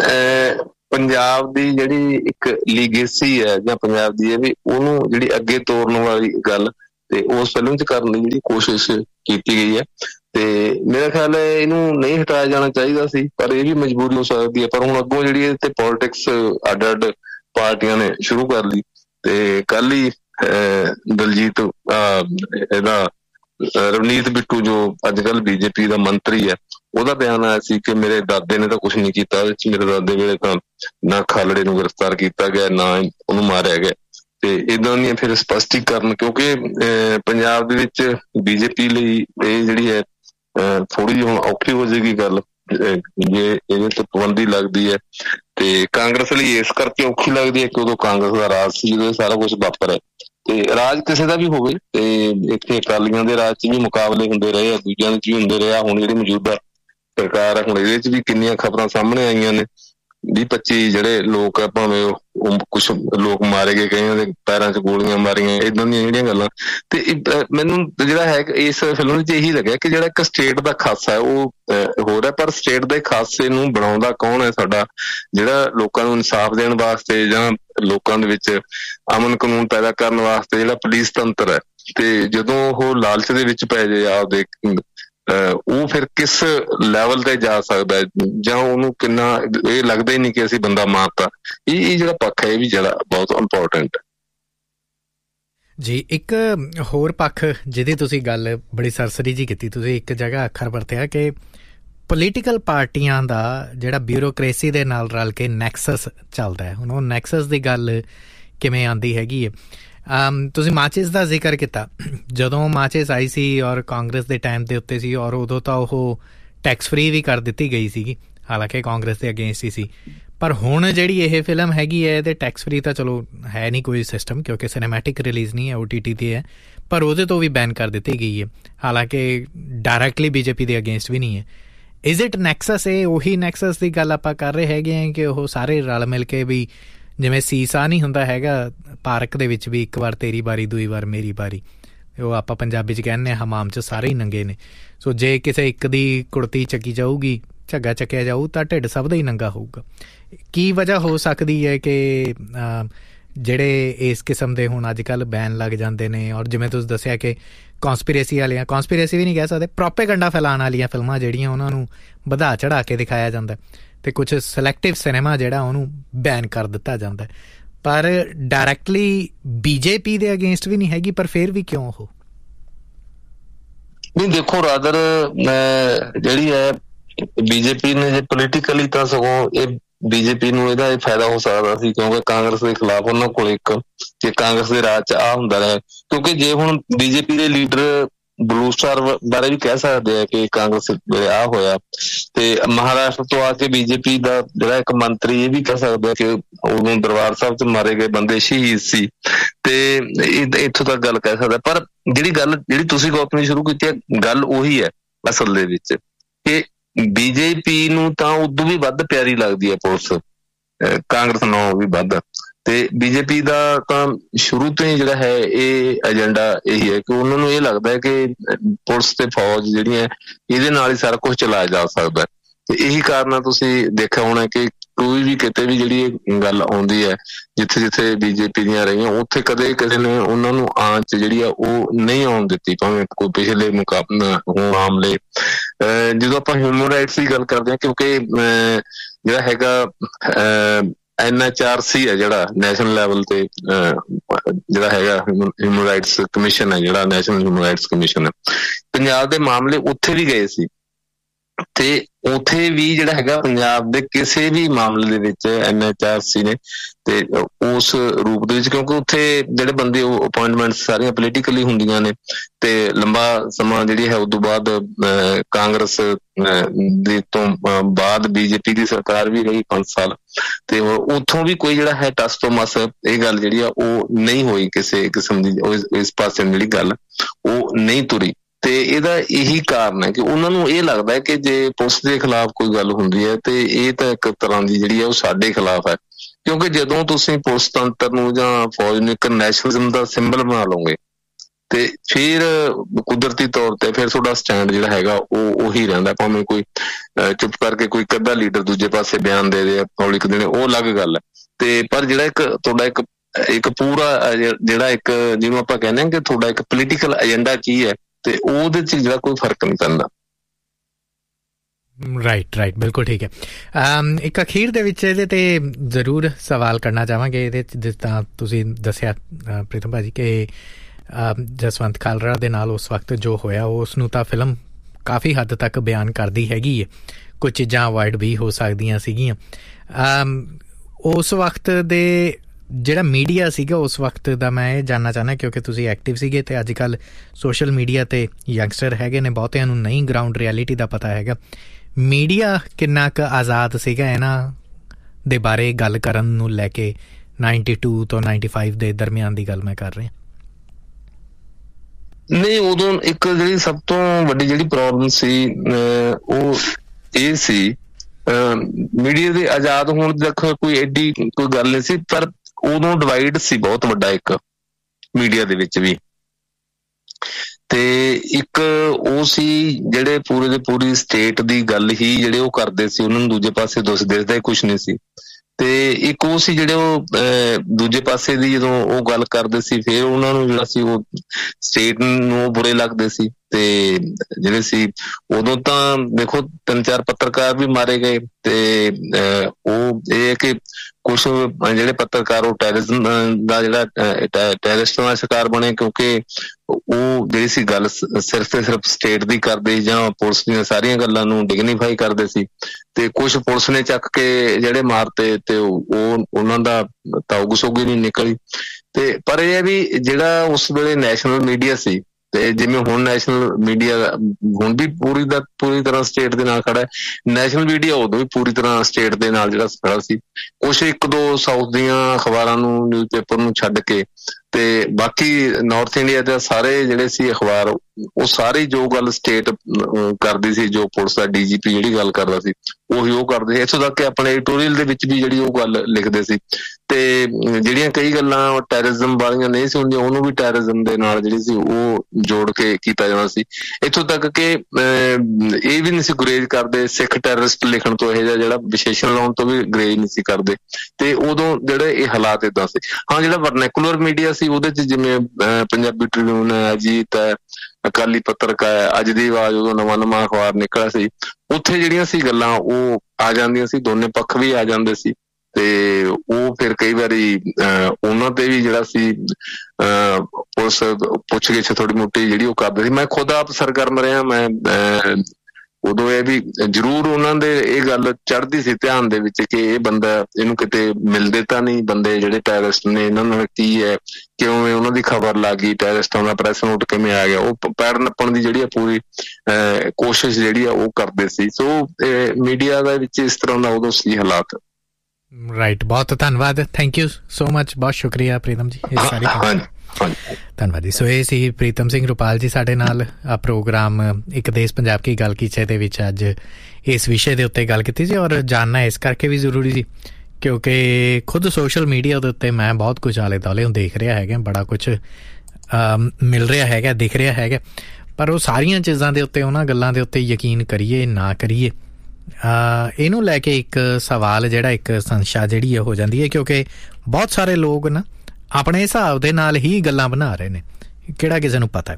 ਪੰਜਾਬ ਦੀ ਜਿਹੜੀ ਇੱਕ ਲੀਗੇਸੀ ਹੈ ਜਾਂ ਪੰਜਾਬ ਦੀ ਹੈ ਵੀ ਉਹਨੂੰ ਜਿਹੜੀ ਅੱਗੇ ਤੋਰਨ ਵਾਲੀ ਗੱਲ, ਤੇ ਉਸ ਫਿਲਮ ਚ ਕਰਨ ਦੀ ਜਿਹੜੀ ਕੋਸ਼ਿਸ਼ ਕੀਤੀ ਗਈ ਹੈ। ਤੇ ਮੇਰਾ ਖਿਆਲ ਹੈ ਇਹਨੂੰ ਨਹੀਂ ਹਟਾਇਆ ਜਾਣਾ ਚਾਹੀਦਾ ਸੀ, ਪਰ ਇਹ ਵੀ ਮਜਬੂਰੀ ਹੋ ਸਕਦੀ ਹੈ। ਪਰ ਹੁਣ ਅੱਗੋਂ ਜਿਹੜੀ ਇਹ ਤੇ ਪੋਲੀਟਿਕਸ ਅੱਡ ਅੱਡ ਪਾਰਟੀਆਂ ਨੇ ਸ਼ੁਰੂ ਕਰ ਲਈ, ਤੇ ਕੱਲ ਹੀ ਦਲਜੀਤ ਇਹਦਾ ਰਵਨੀਤ ਬਿੱਟੂ ਜੋ ਅੱਜ ਕੱਲ੍ਹ ਬੀਜੇਪੀ ਦਾ ਮੰਤਰੀ ਹੈ, ਉਹਦਾ ਬਿਆਨ ਆਇਆ ਸੀ ਕਿ ਮੇਰੇ ਦਾਦੇ ਨੇ ਤਾਂ ਕੁਛ ਨਹੀਂ ਕੀਤਾ, ਉਹਦੇ ਚ ਮੇਰੇ ਦਾਦੇ ਵੇਲੇ ਤਾਂ ਨਾ ਖਾਲੜੇ ਨੂੰ ਗ੍ਰਿਫਤਾਰ ਕੀਤਾ ਗਿਆ ਨਾ ਉਹਨੂੰ ਮਾਰਿਆ ਗਿਆ। ਤੇ ਏਦਾਂ ਦੀਆਂ ਫਿਰ ਸਪਸ਼ਟੀਕਰਨ, ਕਿਉਂਕਿ ਪੰਜਾਬ ਦੇ ਵਿੱਚ ਬੀਜੇਪੀ ਲਈ ਇਹ ਜਿਹੜੀ ਹੈ ਥੋੜ੍ਹੀ ਜਿਹੀ ਹੁਣ ਔਖੀ ਹੋ ਜਾਏਗੀ ਗੱਲ ਜੇ ਇਹਦੇ ਤੇ ਪਾਬੰਦੀ ਲੱਗਦੀ ਹੈ। ਤੇ ਕਾਂਗਰਸ ਲਈ ਇਸ ਕਰਕੇ ਔਖੀ ਲੱਗਦੀ ਹੈ ਕਿ ਉਦੋਂ ਕਾਂਗਰਸ ਦਾ ਰਾਜ ਸੀ ਜਦੋਂ ਸਾਰਾ ਕੁਛ ਵਾਪਰ ਹੈ। ਤੇ ਰਾਜ ਕਿਸੇ ਦਾ ਵੀ ਹੋਵੇ, ਤੇ ਇੱਥੇ ਅਕਾਲੀਆਂ ਦੇ ਰਾਜ ਚ ਵੀ ਮੁਕਾਬਲੇ ਹੁੰਦੇ ਰਹੇ ਆ, ਦੂਜਿਆਂ ਦੇ ਚ ਵੀ ਹੁੰਦੇ ਰਹੇ ਆ। ਹੁਣ ਜਿਹੜੀ ਮੌਜੂਦਾ ਸਰਕਾਰ ਹੈ, ਹੁਣ ਇਹਦੇ ਚ ਵੀ ਕਿੰਨੀਆਂ ਖਬਰਾਂ ਸਾਹਮਣੇ ਆਈਆਂ ਨੇ, ਵੀਹ ਪੱਚੀ ਜਿਹੜੇ ਲੋਕ ਆ ਭਾਵੇਂ ਉਹ ਕੁਛ ਲੋਕ ਮਾਰੇ ਗਏ, ਕਈਆਂ ਦੇ ਪੈਰਾਂ ਚ ਗੋਲੀਆਂ ਮਾਰੀਆਂ, ਏਦਾਂ ਦੀਆਂ ਜਿਹੜੀਆਂ ਗੱਲਾਂ। ਤੇ ਮੈਨੂੰ ਜਿਹੜਾ ਹੈ ਇਸ ਫਿਲਮ ਚ ਇਹੀ ਲੱਗਿਆ ਕਿ ਜਿਹੜਾ ਇੱਕ ਸਟੇਟ ਦਾ ਖਾਸਾ ਹੈ ਉਹ ਹੋ ਰਿਹਾ, ਪਰ ਸਟੇਟ ਦੇ ਖਾਸੇ ਨੂੰ ਬਣਾਉਂਦਾ ਕੌਣ ਹੈ? ਸਾਡਾ ਜਿਹੜਾ ਲੋਕਾਂ ਨੂੰ ਇਨਸਾਫ ਦੇਣ ਵਾਸਤੇ ਜਾਂ ਲੋਕਾਂ ਦੇ ਵਿੱਚ ਅਮਨ ਕਾਨੂੰਨ ਪੈਦਾ ਕਰਨ ਵਾਸਤੇ ਜਿਹੜਾ ਪੁਲਿਸ ਤੰਤਰ ਹੈ, ਤੇ ਜਦੋਂ ਉਹ ਲਾਲਚ ਦੇ ਵਿੱਚ ਪੈ ਜਾਏ ਆਪਦੇ, ਉਹ ਫਿਰ ਕਿਸ ਲੈਵਲ ਤੇ ਜਾ ਸਕਦਾ ਹੈ, ਜਾਂ ਉਹਨੂੰ ਕਿੰਨਾ ਇਹ ਲੱਗਦਾ ਹੀ ਨਹੀਂ ਕਿ ਅਸੀਂ ਬੰਦਾ ਮਾਰਤਾ। ਇਹ ਇਹ ਜਿਹੜਾ ਪੱਖ ਹੈ ਇਹ ਵੀ ਜਿਹੜਾ ਬਹੁਤ ਇੰਪੋਰਟੈਂਟ ਹੈ ਜੀ। ਇੱਕ ਹੋਰ ਪੱਖ ਜਿਹਦੀ ਤੁਸੀਂ ਗੱਲ ਬੜੀ ਸਰਸਰੀ ਜੀ ਕੀਤੀ, ਤੁਸੀਂ ਇੱਕ ਜਗ੍ਹਾ ਅੱਖਰ ਵਰਤਿਆ ਕਿ ਪੋਲੀਟੀਕਲ ਪਾਰਟੀਆਂ ਦਾ ਜਿਹੜਾ ਬਿਊਰੋਕ੍ਰੇਸੀ ਦੇ ਨਾਲ ਰਲ ਕੇ ਨੈਕਸਸ ਚੱਲਦਾ ਹੈ। ਹੁਣ ਉਹ ਨੈਕਸਸ ਦੀ ਗੱਲ ਕਿਵੇਂ ਆਉਂਦੀ ਹੈਗੀ ਹੈ? ਤੁਸੀਂ ਮਾਚਿਸ ਦਾ ਜ਼ਿਕਰ ਕੀਤਾ, ਜਦੋਂ ਮਾਚਿਸ ਆਈ ਸੀ ਔਰ ਕਾਂਗਰਸ ਦੇ ਟਾਈਮ ਦੇ ਉੱਤੇ ਸੀ, ਔਰ ਉਦੋਂ ਤਾਂ ਉਹ ਟੈਕਸ ਫਰੀ ਵੀ ਕਰ ਦਿੱਤੀ ਗਈ ਸੀਗੀ, ਹਾਲਾਂਕਿ ਕਾਂਗਰਸ ਦੇ ਅਗੇਂਸਟ ਹੀ ਸੀ। ਪਰ ਹੁਣ ਜਿਹੜੀ ਇਹ ਫਿਲਮ ਹੈਗੀ ਹੈ ਇਹਦੇ ਟੈਕਸ ਫਰੀ ਤਾਂ ਚਲੋ ਹੈ ਨਹੀਂ ਕੋਈ ਸਿਸਟਮ, ਕਿਉਂਕਿ ਸਿਨੇਮੈਟਿਕ ਰਿਲੀਜ਼ ਨਹੀਂ ਹੈ, ਓ ਟੀ ਟੀ 'ਤੇ ਹੈ, ਪਰ ਉਹਦੇ ਤੋਂ ਵੀ ਬੈਨ ਕਰ ਦਿੱਤੀ ਗਈ ਹੈ, ਹਾਲਾਂਕਿ ਡਾਇਰੈਕਟਲੀ ਬੀਜੇਪੀ ਦੇ ਅਗੇਂਸਟ ਵੀ ਨਹੀਂ ਹੈ। Is it Nexus? ਇਹ ਉਹੀ ਨੈਕਸਸ ਦੀ ਗੱਲ ਆਪਾਂ ਕਰ ਰਹੇ ਹੈਗੇ ਹਾਂ ਕਿ ਉਹ ਸਾਰੇ ਰਲ ਮਿਲ ਕੇ ਵੀ ਜਿਵੇਂ ਸੀਸਾ ਨਹੀਂ ਹੁੰਦਾ ਹੈਗਾ ਪਾਰਕ ਦੇ ਵਿੱਚ ਵੀ, ਇੱਕ ਵਾਰ ਤੇਰੀ ਵਾਰੀ ਦੂਈ ਵਾਰ ਮੇਰੀ ਵਾਰੀ, ਉਹ ਆਪਾਂ ਪੰਜਾਬੀ 'ਚ ਕਹਿੰਦੇ ਹਾਂ ਹਮਾਮ 'ਚ ਸਾਰੇ ਹੀ ਨੰਗੇ ਨੇ। ਸੋ ਜੇ ਕਿਸੇ ਇੱਕ ਦੀ ਕੁੜਤੀ ਚੱਕੀ ਜਾਊਗੀ ਝੱਗਾ ਚੱਕਿਆ ਜਾਊ ਤਾਂ ਢਿੱਡ ਸਭ ਦਾ ਹੀ ਨੰਗਾ ਹੋਊਗਾ। ਕੀ ਵਜ੍ਹਾ ਹੋ ਸਕਦੀ ਹੈ ਕਿ ਜਿਹੜੇ ਇਸ ਕਿਸਮ ਦੇ ਹੁਣ ਅੱਜ ਕੱਲ੍ਹ ਬੈਨ ਲੱਗ ਜਾਂਦੇ ਨੇ, ਔਰ ਜਿਵੇਂ ਤੁਸੀਂ ਦੱਸਿਆ ਕਿ ਕੌਂਸਪੀਰੇਸੀ ਵਾਲੀਆਂ, ਕੌਂਸਪੀਰੇਸੀ ਵੀ ਨਹੀਂ ਕਹਿ ਸਕਦੇ, ਪ੍ਰੋਪੇਗੰਡਾ ਫੈਲਾਉਣ ਵਾਲੀਆਂ ਫਿਲਮਾਂ ਜਿਹੜੀਆਂ ਉਹਨਾਂ ਨੂੰ ਵਧਾ ਚੜ੍ਹਾ ਕੇ ਦਿਖਾਇਆ ਜਾਂਦਾ, ਅਤੇ ਕੁਛ ਸਿਲੈਕਟਿਵ ਸਿਨੇਮਾ ਜਿਹੜਾ ਉਹਨੂੰ ਬੈਨ ਕਰ ਦਿੱਤਾ ਜਾਂਦਾ, ਪਰ ਡਾਇਰੈਕਟਲੀ ਬੀਜੇਪੀ ਦੇ ਅਗੇਂਸਟ ਵੀ ਨਹੀਂ ਹੈਗੀ, ਪਰ ਫਿਰ ਵੀ ਕਿਉਂ ਉਹ? ਨਹੀਂ ਦੇਖੋ, ਰਾਦਰ ਜਿਹੜੀ ਹੈ ਬੀਜੇਪੀ ਨੇ ਜੇ ਪੋਲੀਟੀਕਲੀ ਤਾਂ ਸਗੋਂ ਇਹ ਬੀਜੇਪੀ ਨੂੰ ਇਹਦਾ ਇਹ ਫਾਇਦਾ ਹੋ ਸਕਦਾ ਸੀ, ਕਿਉਂਕਿ ਕਾਂਗਰਸ ਦੇ ਖਿਲਾਫ ਉਹਨਾਂ ਕੋਲ ਇੱਕ ਜੇ ਕਾਂਗਰਸ ਦੇ ਰਾਜ ਚ ਆਹ ਹੁੰਦਾ ਰਿਹਾ। ਕਿਉਂਕਿ ਜੇ ਹੁਣ ਬੀਜੇਪੀ ਦੇ ਲੀਡਰ ਬਲੂ ਸਟਾਰ ਬਾਰੇ ਵੀ ਕਹਿ ਸਕਦੇ ਆ ਕਿ ਕਾਂਗਰਸ ਆਹ ਹੋਇਆ, ਤੇ ਮਹਾਰਾਸ਼ਟਰ ਤੋਂ ਆ ਕੇ ਬੀਜੇਪੀ ਦਾ ਜਿਹੜਾ ਇੱਕ ਮੰਤਰੀ ਇਹ ਵੀ ਕਹਿ ਸਕਦਾ ਕਿ ਉਦੋਂ ਦਰਬਾਰ ਸਾਹਿਬ ਚ ਮਾਰੇ ਗਏ ਬੰਦੇ ਸ਼ਹੀਦ ਸੀ, ਤੇ ਇੱਥੋਂ ਤੱਕ ਗੱਲ ਕਹਿ ਸਕਦਾ। ਪਰ ਜਿਹੜੀ ਗੱਲ ਜਿਹੜੀ ਤੁਸੀਂ ਗੌਤਮ ਸ਼ੁਰੂ ਕੀਤੀ ਹੈ, ਗੱਲ ਉਹੀ ਹੈ ਅਸਲ ਦੇ ਵਿੱਚ ਕਿ ਬੀਜੇਪੀ ਨੂੰ ਤਾਂ ਉਦੋਂ ਵੀ ਵੱਧ ਪਿਆਰੀ ਲੱਗਦੀ ਹੈ ਪੁਲਿਸ, ਕਾਂਗਰਸ ਨਾਲੋਂ ਵੀ ਵੱਧ। ਤੇ ਬੀਜੇਪੀ ਦਾ ਤਾਂ ਸ਼ੁਰੂ ਤੋਂ ਹੀ ਜਿਹੜਾ ਹੈ ਇਹ ਏਜੰਡਾ ਇਹੀ ਹੈ ਕਿ ਉਹਨਾਂ ਨੂੰ ਇਹ ਲੱਗਦਾ ਹੈ ਕਿ ਪੁਲਿਸ ਤੇ ਫੌਜ ਜਿਹੜੀਆਂ ਇਹਦੇ ਨਾਲ ਹੀ ਸਾਰਾ ਕੁਛ ਚਲਾਇਆ ਜਾ ਸਕਦਾ। ਤੇ ਇਹੀ ਕਾਰਨ ਆ, ਤੁਸੀਂ ਦੇਖਿਆ ਹੋਣਾ ਕਿ ਕੋਈ ਵੀ ਕਿਤੇ ਵੀ ਜਿਹੜੀ ਇਹ ਗੱਲ ਆਉਂਦੀ ਹੈ, ਜਿੱਥੇ ਜਿੱਥੇ ਬੀਜੇਪੀ ਦੀਆਂ ਰਹੀਆਂ ਉੱਥੇ ਕਦੇ ਕਿਸੇ ਨੇ ਉਹਨਾਂ ਨੂੰ ਆਂਚ ਜਿਹੜੀ ਆ ਉਹ ਨਹੀਂ ਆਉਣ ਦਿੱਤੀ, ਭਾਵੇਂ ਕੋਈ ਪਿਛਲੇ ਮੁਕਾਬਲੇ ਮਾਮਲੇ। ਜਦੋਂ ਆਪਾਂ ਹਿਊਮਨ ਰਾਈਟਸ ਦੀ ਗੱਲ ਕਰਦੇ ਹਾਂ, ਕਿਉਂਕਿ ਜਿਹੜਾ ਹੈਗਾ ਐਨ ਐਚ ਆਰ ਸੀ ਹੈ ਜਿਹੜਾ ਨੈਸ਼ਨਲ ਲੈਵਲ ਤੇ ਜਿਹੜਾ ਹੈਗਾ ਹਿਊਮਨ ਰਾਈਟਸ ਕਮਿਸ਼ਨ ਹੈ, ਜਿਹੜਾ ਨੈਸ਼ਨਲ ਹਿਊਮਨ ਰਾਈਟਸ ਕਮਿਸ਼ਨ ਹੈ, ਪੰਜਾਬ ਦੇ ਮਾਮਲੇ ਉੱਥੇ ਵੀ ਗਏ ਸੀ, ਤੇ ਉੱਥੇ ਵੀ ਜਿਹੜਾ ਹੈਗਾ ਪੰਜਾਬ ਦੇ ਕਿਸੇ ਵੀ ਮਾਮਲੇ ਦੇ ਵਿੱਚ ਐਨ ਐਚ ਆਰ ਸੀ ਨੇ ਤੇ ਉਸ ਰੂਪ ਦੇ ਵਿੱਚ, ਕਿਉਂਕਿ ਉੱਥੇ ਜਿਹੜੇ ਬੰਦੇ ਉਹ ਅਪੁਆਇੰਟਮੈਂਟਸ ਸਾਰੀਆਂ ਪੋਲੀਟੀਕਲੀ ਹੁੰਦੀਆਂ ਨੇ, ਤੇ ਲੰਬਾ ਸਮਾਂ ਜਿਹੜੀ ਹੈ ਉਦੋਂ ਬਾਅਦ ਕਾਂਗਰਸ ਦੇ ਤੋਂ ਬਾਅਦ ਬੀਜੇਪੀ ਦੀ ਸਰਕਾਰ ਵੀ ਰਹੀ ਪੰਜ ਸਾਲ, ਤੇ ਉੱਥੋਂ ਵੀ ਕੋਈ ਜਿਹੜਾ ਹੈ ਟਸ ਤੋਂ ਮਸ ਇਹ ਗੱਲ ਜਿਹੜੀ ਆ ਉਹ ਨਹੀਂ ਹੋਈ, ਕਿਸੇ ਕਿਸਮ ਦੀ ਇਸ ਪਾਸੇ ਜਿਹੜੀ ਗੱਲ ਉਹ ਨਹੀਂ ਤੁਰੀ। ਤੇ ਇਹਦਾ ਇਹੀ ਕਾਰਨ ਹੈ ਕਿ ਉਹਨਾਂ ਨੂੰ ਇਹ ਲੱਗਦਾ ਹੈ ਕਿ ਜੇ ਪੁਲਿਸ ਦੇ ਖਿਲਾਫ ਕੋਈ ਗੱਲ ਹੁੰਦੀ ਹੈ ਤੇ ਇਹ ਤਾਂ ਇੱਕ ਤਰ੍ਹਾਂ ਦੀ ਜਿਹੜੀ ਹੈ ਉਹ ਸਾਡੇ ਖਿਲਾਫ ਹੈ, ਕਿਉਂਕਿ ਜਦੋਂ ਤੁਸੀਂ ਪੁਲਿਸ ਤੰਤਰ ਨੂੰ ਜਾਂ ਫੌਜ ਨੂੰ ਇੱਕ ਨੈਸ਼ਨਲਿਜ਼ਮ ਦਾ ਸਿੰਬਲ ਬਣਾ ਲਓਗੇ ਤੇ ਫਿਰ ਕੁਦਰਤੀ ਤੌਰ ਤੇ ਫਿਰ ਤੁਹਾਡਾ ਸਟੈਂਡ ਜਿਹੜਾ ਹੈਗਾ ਉਹ ਉਹੀ ਰਹਿੰਦਾ, ਭਾਵੇਂ ਕੋਈ ਚੁੱਪ ਕਰਕੇ ਕੋਈ ਅੱਧਾ ਲੀਡਰ ਦੂਜੇ ਪਾਸੇ ਬਿਆਨ ਦੇ ਦੇ ਪਬਲਿਕ ਦੇ, ਉਹ ਅਲੱਗ ਗੱਲ ਹੈ। ਤੇ ਪਰ ਜਿਹੜਾ ਇੱਕ ਤੁਹਾਡਾ ਇੱਕ ਇੱਕ ਪੂਰਾ ਜਿਹੜਾ ਇੱਕ ਜਿਹਨੂੰ ਆਪਾਂ ਕਹਿੰਦੇ ਹਾਂ ਕਿ ਤੁਹਾਡਾ ਇੱਕ ਪੋਲੀਟੀਕਲ ਏਜੰਡਾ ਕੀ ਹੈ, ਤੇ ਉਹਦੇ ਚ ਜਿਹੜਾ ਕੋਈ ਫਰਕ ਨਹੀਂ ਪੈਂਦਾ। ਰਾਈਟ ਰਾਈਟ ਬਿਲਕੁਲ ਠੀਕ ਹੈ। ਇੱਕ ਅਖੀਰ ਦੇ ਵਿੱਚ ਇਹਦੇ ਤੇ ਜ਼ਰੂਰ ਸਵਾਲ ਕਰਨਾ ਚਾਹਾਂਗੇ, ਇਹਦੇ ਜਿਸ ਤਰ੍ਹਾਂ ਤੁਸੀਂ ਦੱਸਿਆ ਪ੍ਰੀਤਮ ਭਾਜੀ ਕਿ ਜਸਵੰਤ ਖਾਲੜਾ ਦੇ ਨਾਲ ਉਸ ਵਕਤ ਜੋ ਹੋਇਆ ਉਸ ਨੂੰ ਤਾਂ ਫਿਲਮ ਕਾਫੀ ਹੱਦ ਤੱਕ ਬਿਆਨ ਕਰਦੀ ਹੈਗੀ ਹੈ, ਕੁਝ ਚੀਜ਼ਾਂ ਅਵੋਇਡ ਵੀ ਹੋ ਸਕਦੀਆਂ ਸੀਗੀਆਂ। ਉਸ ਵਕਤ ਦੇ ਜਿਹੜਾ ਮੀਡੀਆ ਸੀਗਾ ਉਸ ਵਕਤ ਦਾ ਮੈਂ ਇਹ ਜਾਣਨਾ ਚਾਹੁੰਦਾ, ਕਿਉਂਕਿ ਤੁਸੀਂ ਐਕਟਿਵ ਸੀਗੇ ਅਤੇ ਅੱਜ ਕੱਲ੍ਹ ਸੋਸ਼ਲ ਮੀਡੀਆ 'ਤੇ ਯੰਗਸਟਰ ਹੈਗੇ ਨੇ, ਬਹੁਤਿਆਂ ਨੂੰ ਨਹੀਂ ਗਰਾਊਂਡ ਰਿਐਲਿਟੀ ਦਾ ਪਤਾ ਹੈਗਾ। ਮੀਡੀਆ ਕਿੰਨਾ ਕੁ ਆਜ਼ਾਦ ਸੀਗਾ ਇਹਨਾਂ ਦੇ ਬਾਰੇ ਗੱਲ ਕਰਨ ਨੂੰ ਲੈ ਕੇ? ਨਾਈਨਟੀ ਟੂ ਤੋਂ ਨਾਈਨਟੀ ਫਾਈਵ ਦੇ ਦਰਮਿਆਨ ਦੀ ਗੱਲ ਮੈਂ ਕਰ ਰਿਹਾ। ਨਹੀਂ, ਉਦੋਂ ਇੱਕ ਜਿਹੜੀ ਸਭ ਤੋਂ ਵੱਡੀ ਜਿਹੜੀ ਪ੍ਰੋਬਲਮ ਸੀ ਉਹ ਇਹ ਸੀ ਮੀਡੀਆ ਦੇ ਆਜ਼ਾਦ ਹੋਣ ਤੱਕ ਕੋਈ ਐਡੀ ਕੋਈ ਗੱਲ ਨਹੀਂ ਸੀ, ਪਰ ਉਦੋਂ ਡਿਵਾਈਡ ਸੀ ਬਹੁਤ ਵੱਡਾ ਇੱਕ ਮੀਡੀਆ ਦੇ ਵਿੱਚ ਵੀ। ਤੇ ਇੱਕ ਉਹ ਸੀ ਜਿਹੜੇ ਪੂਰੇ ਦੇ ਪੂਰੀ ਸਟੇਟ ਦੀ ਗੱਲ ਹੀ ਜਿਹੜੇ ਉਹ ਕਰਦੇ ਸੀ, ਉਹਨਾਂ ਨੂੰ ਦੂਜੇ ਪਾਸੇ ਦੋਸ਼ ਦਿਸਦਾ ਹੀ ਕੁਛ ਨਹੀਂ ਸੀ। ਤੇ ਇੱਕ ਉਹ ਸੀ ਜਿਹੜੇ ਉਹ ਦੂਜੇ ਪਾਸੇ ਦੀ ਜਦੋਂ ਉਹ ਗੱਲ ਕਰਦੇ ਸੀ ਫਿਰ ਉਹਨਾਂ ਨੂੰ ਜਿਹੜਾ ਸੀ ਉਹ ਸਟੇਟ ਨੂੰ ਬੁਰੇ ਲੱਗਦੇ ਸੀ। ਤੇ ਜਿਹੜੇ ਸੀ ਉਦੋਂ ਤਾਂ ਦੇਖੋ ਤਿੰਨ ਚਾਰ ਪੱਤਰਕਾਰ ਵੀ ਮਾਰੇ ਗਏ, ਤੇ ਉਹ ਇਹ ਹੈ ਕਿ ਕੁਛ ਜਿਹੜੇ ਪੱਤਰਕਾਰ ਉਹ ਟੈਰਰਿਜ਼ਮ ਦਾ ਜਿਹੜਾ ਟੈਰਰਿਸਟ ਦਾ ਸ਼ਿਕਾਰ ਬਣੇ, ਕਿਉਂਕਿ ਉਹ ਜਿਹੜੀ ਸੀ ਗੱਲ ਸਿਰਫ ਤੇ ਸਿਰਫ ਸਟੇਟ ਦੀ ਕਰਦੇ ਜਾਂ ਪੁਲਿਸ ਦੀਆਂ ਸਾਰੀਆਂ ਗੱਲਾਂ ਨੂੰ ਡਿਗਨੀਫਾਈ ਕਰਦੇ ਸੀ। ਤੇ ਕੁਛ ਪੁਲਿਸ ਨੇ ਚੱਕ ਕੇ ਜਿਹੜੇ ਮਾਰਤੇ ਤੇ ਉਹ ਉਹਨਾਂ ਦਾ ਤਾਉ ਸੋਗੀ ਨਹੀਂ ਨਿਕਲੀ। ਤੇ ਪਰ ਇਹ ਹੈ ਵੀ ਜਿਹੜਾ ਉਸ ਵੇਲੇ ਨੈਸ਼ਨਲ ਮੀਡੀਆ ਸੀ, ਤੇ ਜਿਵੇਂ ਹੁਣ ਨੈਸ਼ਨਲ ਮੀਡੀਆ ਹੁਣ ਵੀ ਪੂਰੀ ਦਾ ਪੂਰੀ ਤਰ੍ਹਾਂ ਸਟੇਟ ਦੇ ਨਾਲ ਖੜਾ ਹੈ, ਨੈਸ਼ਨਲ ਮੀਡੀਆ ਉਦੋਂ ਵੀ ਪੂਰੀ ਤਰ੍ਹਾਂ ਸਟੇਟ ਦੇ ਨਾਲ ਜਿਹੜਾ ਖੜਾ ਸੀ। ਕੁਛ ਇੱਕ ਦੋ ਸਾਊਥ ਦੀਆਂ ਅਖਬਾਰਾਂ ਨੂੰ ਨਿਊਜ਼ ਪੇਪਰ ਨੂੰ ਛੱਡ ਕੇ ਤੇ ਬਾਕੀ ਨਾਰਥ ਇੰਡੀਆ ਦੇ ਸਾਰੇ ਜਿਹੜੇ ਸੀ ਅਖਬਾਰ ਉਹ ਸਾਰੇ ਜੋ ਗੱਲ ਸਟੇਟ ਕਰਦੀ ਸੀ, ਜੋ ਪੁਲਿਸ ਦਾ ਡੀ ਜੀ ਪੀ ਜਿਹੜੀ ਗੱਲ ਕਰਦਾ ਸੀ ਉਹੀ ਉਹ ਕਰਦੇ ਸੀ। ਇੱਥੋਂ ਤੱਕ ਕਿ ਆਪਣੇ ਐਡੀਟੋਰੀਅਲ ਦੇ ਵਿੱਚ ਵੀ ਜਿਹੜੀ ਉਹ ਗੱਲ ਲਿਖਦੇ ਸੀ। ਤੇ ਜਿਹੜੀਆਂ ਕਈ ਗੱਲਾਂ ਟੈਰਰਿਜ਼ਮ ਵਾਲੀਆਂ ਨਹੀਂ ਸੀ ਹੁੰਦੀਆਂ ਉਹਨੂੰ ਵੀ ਟੈਰਰਿਜ਼ਮ ਦੇ ਨਾਲ ਜਿਹੜੀ ਸੀ ਉਹ ਜੋੜ ਕੇ ਕੀਤਾ ਜਾਂਦਾ ਸੀ। ਇੱਥੋਂ ਤੱਕ ਕਿ ਇਹ ਵੀ ਨਹੀਂ ਸੀ ਗੁਰੇਜ਼ ਕਰਦੇ ਸਿੱਖ ਟੈਰਰਿਸਟ ਲਿਖਣ ਤੋਂ, ਇਹ ਜਿਹਾ ਜਿਹੜਾ ਵਿਸ਼ੇਸ਼ਣ ਲਾਉਣ ਤੋਂ ਵੀ ਗੁਰੇਜ਼ ਨਹੀਂ ਸੀ ਕਰਦੇ। ਤੇ ਉਦੋਂ ਜਿਹੜੇ ਇਹ ਹਾਲਾਤ ਏਦਾਂ ਸੀ। ਹਾਂ, ਜਿਹੜਾ ਵਰਨੈਕੂਲਰ ਮੀਡੀਆ ਸੀ ਉਹਦੇ ਚ ਜਿਵੇਂ ਪੰਜਾਬੀ ਟ੍ਰਿਬਿਊਨ ਹੈ, ਅਜੀਤ ਹੈ, ਅਕਾਲੀ ਪੱਤਰਕਾਰ ਹੈ, ਅੱਜ ਦੀ ਆਵਾਜ਼, ਉਦੋਂ ਨਵਾਂ ਨਵਾਂ ਅਖਬਾਰ ਨਿਕਲਿਆ ਸੀ, ਉੱਥੇ ਜਿਹੜੀਆਂ ਸੀ ਗੱਲਾਂ ਉਹ ਆ ਜਾਂਦੀਆਂ ਸੀ, ਦੋਨੇ ਪੱਖ ਵੀ ਆ ਜਾਂਦੇ ਸੀ। ਤੇ ਉਹ ਫਿਰ ਕਈ ਵਾਰੀ ਅਹ ਉਹਨਾਂ ਤੇ ਵੀ ਜਿਹੜਾ ਸੀ ਅਹ ਪੁਲਿਸ ਪੁੱਛ ਗਿੱਛ ਥੋੜੀ ਮੋਟੀ ਜਿਹੜੀ ਉਹ ਕਰਦੇ ਸੀ। ਮੈਂ ਖੁਦ ਆਪ ਸਰਗਰਮ ਰਿਹਾ। ਮੈਂ ਅਹ ਉਦੋਂ ਇਹ ਵੀ ਜ਼ਰੂਰ ਉਹਨਾਂ ਦੇ ਇਹ ਗੱਲ ਚੜ੍ਹਦੀ ਸੀ ਧਿਆਨ ਦੇ ਵਿੱਚ ਕਿ ਇਹ ਬੰਦਾ, ਇਹਨੂੰ ਕਿਤੇ ਮਿਲਦੇ ਤਾਂ ਨਹੀਂ ਬੰਦੇ ਜਿਹੜੇ ਟੈਰਰਿਸਟ ਨੇ, ਇਹਨਾਂ ਨਾਲ ਕੀ ਹੈ, ਕਿਉਂ ਉਹਨਾਂ ਦੀ ਖਬਰ ਲੱਗ ਗਈ, ਟੈਰਰਿਸਟਾਂ ਦਾ ਪ੍ਰੈਸ ਨੋਟ ਕਿਵੇਂ ਆ ਗਿਆ, ਉਹ ਪੈਰ ਨੱਪਣ ਦੀ ਜਿਹੜੀ ਆ ਪੂਰੀ ਅਹ ਕੋਸ਼ਿਸ਼ ਜਿਹੜੀ ਆ ਉਹ ਕਰਦੇ ਸੀ। ਸੋ ਮੀਡੀਆ ਦੇ ਵਿੱਚ ਇਸ ਤਰ੍ਹਾਂ ਦਾ ਉਦੋਂ ਸੀ ਹਾਲਾਤ। ਰਾਈਟ, ਬਹੁਤ ਧੰਨਵਾਦ, ਥੈਂਕ ਯੂ ਸੋ ਮਚ, ਬਹੁਤ ਸ਼ੁਕਰੀਆ ਪ੍ਰੀਤਮ ਜੀ, ਇਹ ਸਾਰੀ ਧੰਨਵਾਦ ਜੀ। ਸੋ ਇਹ ਸੀ ਪ੍ਰੀਤਮ ਸਿੰਘ ਰੁਪਾਲ ਜੀ ਸਾਡੇ ਨਾਲ। ਆ ਪ੍ਰੋਗਰਾਮ ਇੱਕ ਦੇਸ਼ ਪੰਜਾਬ ਕੀ ਗੱਲ ਕੀਚੇ ਦੇ ਵਿੱਚ ਅੱਜ ਇਸ ਵਿਸ਼ੇ ਦੇ ਉੱਤੇ ਗੱਲ ਕੀਤੀ ਸੀ, ਔਰ ਜਾਣਨਾ ਇਸ ਕਰਕੇ ਵੀ ਜ਼ਰੂਰੀ ਸੀ ਕਿਉਂਕਿ ਖੁਦ ਸੋਸ਼ਲ ਮੀਡੀਆ ਦੇ ਉੱਤੇ ਮੈਂ ਬਹੁਤ ਕੁਝ ਆਲੇ ਦੁਆਲੇ ਹੁਣ ਦੇਖ ਰਿਹਾ ਹੈਗਾ, ਬੜਾ ਕੁਛ ਮਿਲ ਰਿਹਾ ਹੈਗਾ, ਦਿਖ ਰਿਹਾ ਹੈਗਾ, ਪਰ ਉਹ ਸਾਰੀਆਂ ਚੀਜ਼ਾਂ ਦੇ ਉੱਤੇ, ਉਹਨਾਂ ਗੱਲਾਂ ਦੇ ਉੱਤੇ ਯਕੀਨ ਕਰੀਏ ਨਾ ਕਰੀਏ, ਇਹਨੂੰ ਲੈ ਕੇ ਇੱਕ ਸਵਾਲ ਜਿਹੜਾ, ਇੱਕ ਸੰਸ਼ਾ ਜਿਹੜੀ ਹੋ ਜਾਂਦੀ ਹੈ ਕਿਉਂਕਿ ਬਹੁਤ ਸਾਰੇ ਲੋਕ ਨਾ ਆਪਣੇ ਹਿਸਾਬ ਦੇ ਨਾਲ ਹੀ ਗੱਲਾਂ ਬਣਾ ਰਹੇ ਨੇ, ਕਿਹੜਾ ਕਿਸੇ ਨੂੰ ਪਤਾ।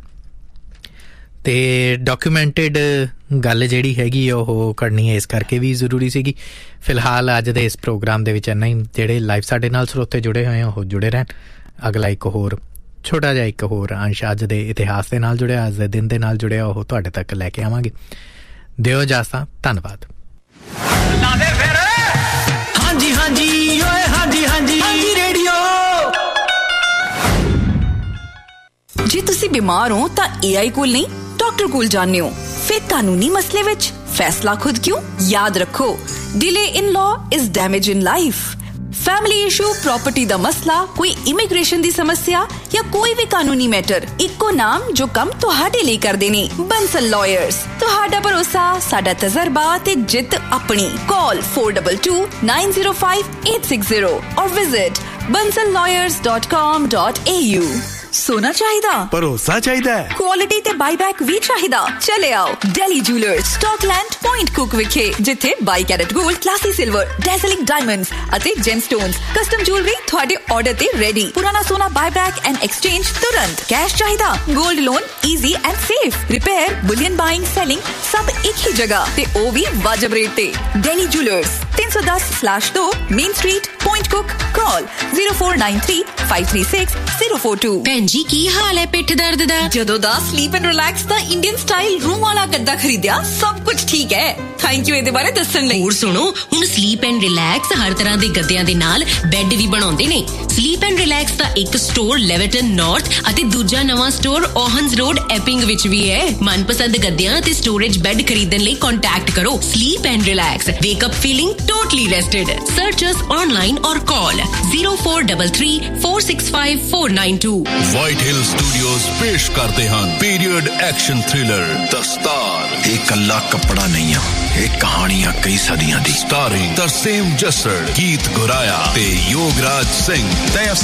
ਤੇ ਡਾਕੂਮੈਂਟਡ ਗੱਲ ਜਿਹੜੀ ਹੈਗੀ ਉਹ ਕਰਨੀ ਹੈ, ਇਸ ਕਰਕੇ ਵੀ ਜ਼ਰੂਰੀ ਸੀਗੀ। ਫਿਲਹਾਲ ਅੱਜ ਦੇ ਇਸ ਪ੍ਰੋਗਰਾਮ ਦੇ ਵਿੱਚ ਇੰਨਾ ਹੀ। ਜਿਹੜੇ ਲਾਈਵ ਸਾਡੇ ਨਾਲ ਸਰੋਤੇ ਜੁੜੇ ਹੋਏ ਆ ਉਹ ਜੁੜੇ ਰਹਿਣ। ਅਗਲਾ ਇੱਕ ਹੋਰ ਛੋਟਾ ਜਿਹਾ ਇੱਕ ਹੋਰ ਅੰਸ਼ ਅੱਜ ਦੇ ਇਤਿਹਾਸ ਦੇ ਨਾਲ ਜੁੜਿਆ, ਅੱਜ ਦੇ ਦਿਨ ਦੇ ਨਾਲ ਜੁੜਿਆ, ਉਹ ਤੁਹਾਡੇ ਤੱਕ ਲੈ ਕੇ ਆਵਾਂਗੇ। ਦਿਓ ਇਜਾਜ਼ਤ, ਧੰਨਵਾਦ। ਹਾਂਜੀ ਹਾਂਜੀ ਓਏ ਹਾਂਜੀ ਹਾਂਜੀ ਹਾਂਜੀ ਰੇਡੀਓ। ਜੇ ਤੁਸੀਂ ਬਿਮਾਰ ਹੋ ਤਾਂ ਏ ਆਈ ਕੋਲ ਨਹੀਂ, ਡਾਕਟਰ ਕੋਲ ਜਾਂਦੇ ਹੋ। ਫਿਰ ਕਾਨੂੰਨੀ ਮਸਲੇ ਵਿੱਚ ਫੈਸਲਾ ਖੁਦ ਕਿਉਂ? ਯਾਦ ਰੱਖੋ, delay in law is damage in life. Family issue, property दा मसला, कोई इमिग्रेशन दी समस्या या कोई भी कानूनी मैटर, इक्को नाम जो कम तुहाडे लिए करदे ने, बंसल लॉयर्स। तुहाडा भरोसा, साडा तजर्बा ते जित अपनी। Call four to to nine zero five eight six zero और visit bansal lawyers dot com dot a u। सोना चाहिदा, भरोसा चाहिदा, क्वालिटी ते बाईबैक भी चाहिदा। चले आओ Delhi jewellers, Scotland point cook विखे, जिथे by carat gold, classy silver, डेज़लिंग diamonds अते जेमस्टोन्स, कस्टम ज्वेलरी तुहाडे ऑर्डर ते रेडी। पुराना सोना बाईबैक एंड एक्सचेंज तुरंत। कैश चाहिदा, gold loan easy and safe. Repair, Boolean buying, selling सब एक ही जगह ते ओ भी वाजिब रेट ते। दिल्ली जूलर्स तीन सौ दस स्लैश दो main street, point cook. Call zero four nine three five three six zero four to. जी की हाल है पिठ दर्द दा? जदों दा स्लीप एंड रिलैक्स दा इंडियन स्टाइल रूम वाला गद्दा खरीदिया, सब कुछ ठीक है। थैंक यू ਇਹਦੇ ਬਾਰੇ ਦੱਸਣ ਲਈ। ਹੋਰ ਸੁਣੋ, ਹੁਣ ਸਲੀਪ ਐਂਡ ਰਿਲੈਕਸ ਹਰ ਤਰ੍ਹਾਂ ਦੇ ਗੱਦਿਆਂ ਦੇ ਨਾਲ ਬੈੱਡ ਵੀ ਬਣਾਉਂਦੇ ਨੇ। ਸਲੀਪ ਐਂਡ ਰਿਲੈਕਸ ਦਾ ਇੱਕ ਸਟੋਰ ਲੈਵਰਟਨ ਨਾਰਥ ਅਤੇ ਦੂਜਾ ਨਵਾਂ ਸਟੋਰ ਓਹਨਸ ਰੋਡ ਐਪਿੰਗ ਵਿੱਚ ਵੀ ਹੈ। ਮਨਪਸੰਦ ਗੱਦਿਆਂ ਅਤੇ ਸਟੋਰੇਜ ਬੈੱਡ ਖਰੀਦਣ ਲਈ ਕੰਟੈਕਟ ਕਰੋ sleep and relax. ਵੇਕ up feeling totally ਰੈਸਟਡ। Search us online ਔਰ ਕਾਲ zero four three three four six five four nine to. White hill studios ਪੇਸ਼ ਕਰਦੇ ਹਨ ਪੀਰੀਅਡ ਐਕਸ਼ਨ ਥ੍ਰਿਲਰ ਦਸਤਾਰ। ਇਹ ਕੱਲਾ ਕੱਪੜਾ ਨਹੀਂ ਆ, ਇਹ ਕਹਾਣੀਆਂ ਕਈ ਸਦੀਆਂ ਦੀ। ਸਟਾਰਿੰਗ ਤਰਸੇਮ ਜੱਸੜ, ਗੀਤ ਗੁਰਾਇਆ ਤੇ ਯੋਗਰਾਜ ਸਿੰਘ।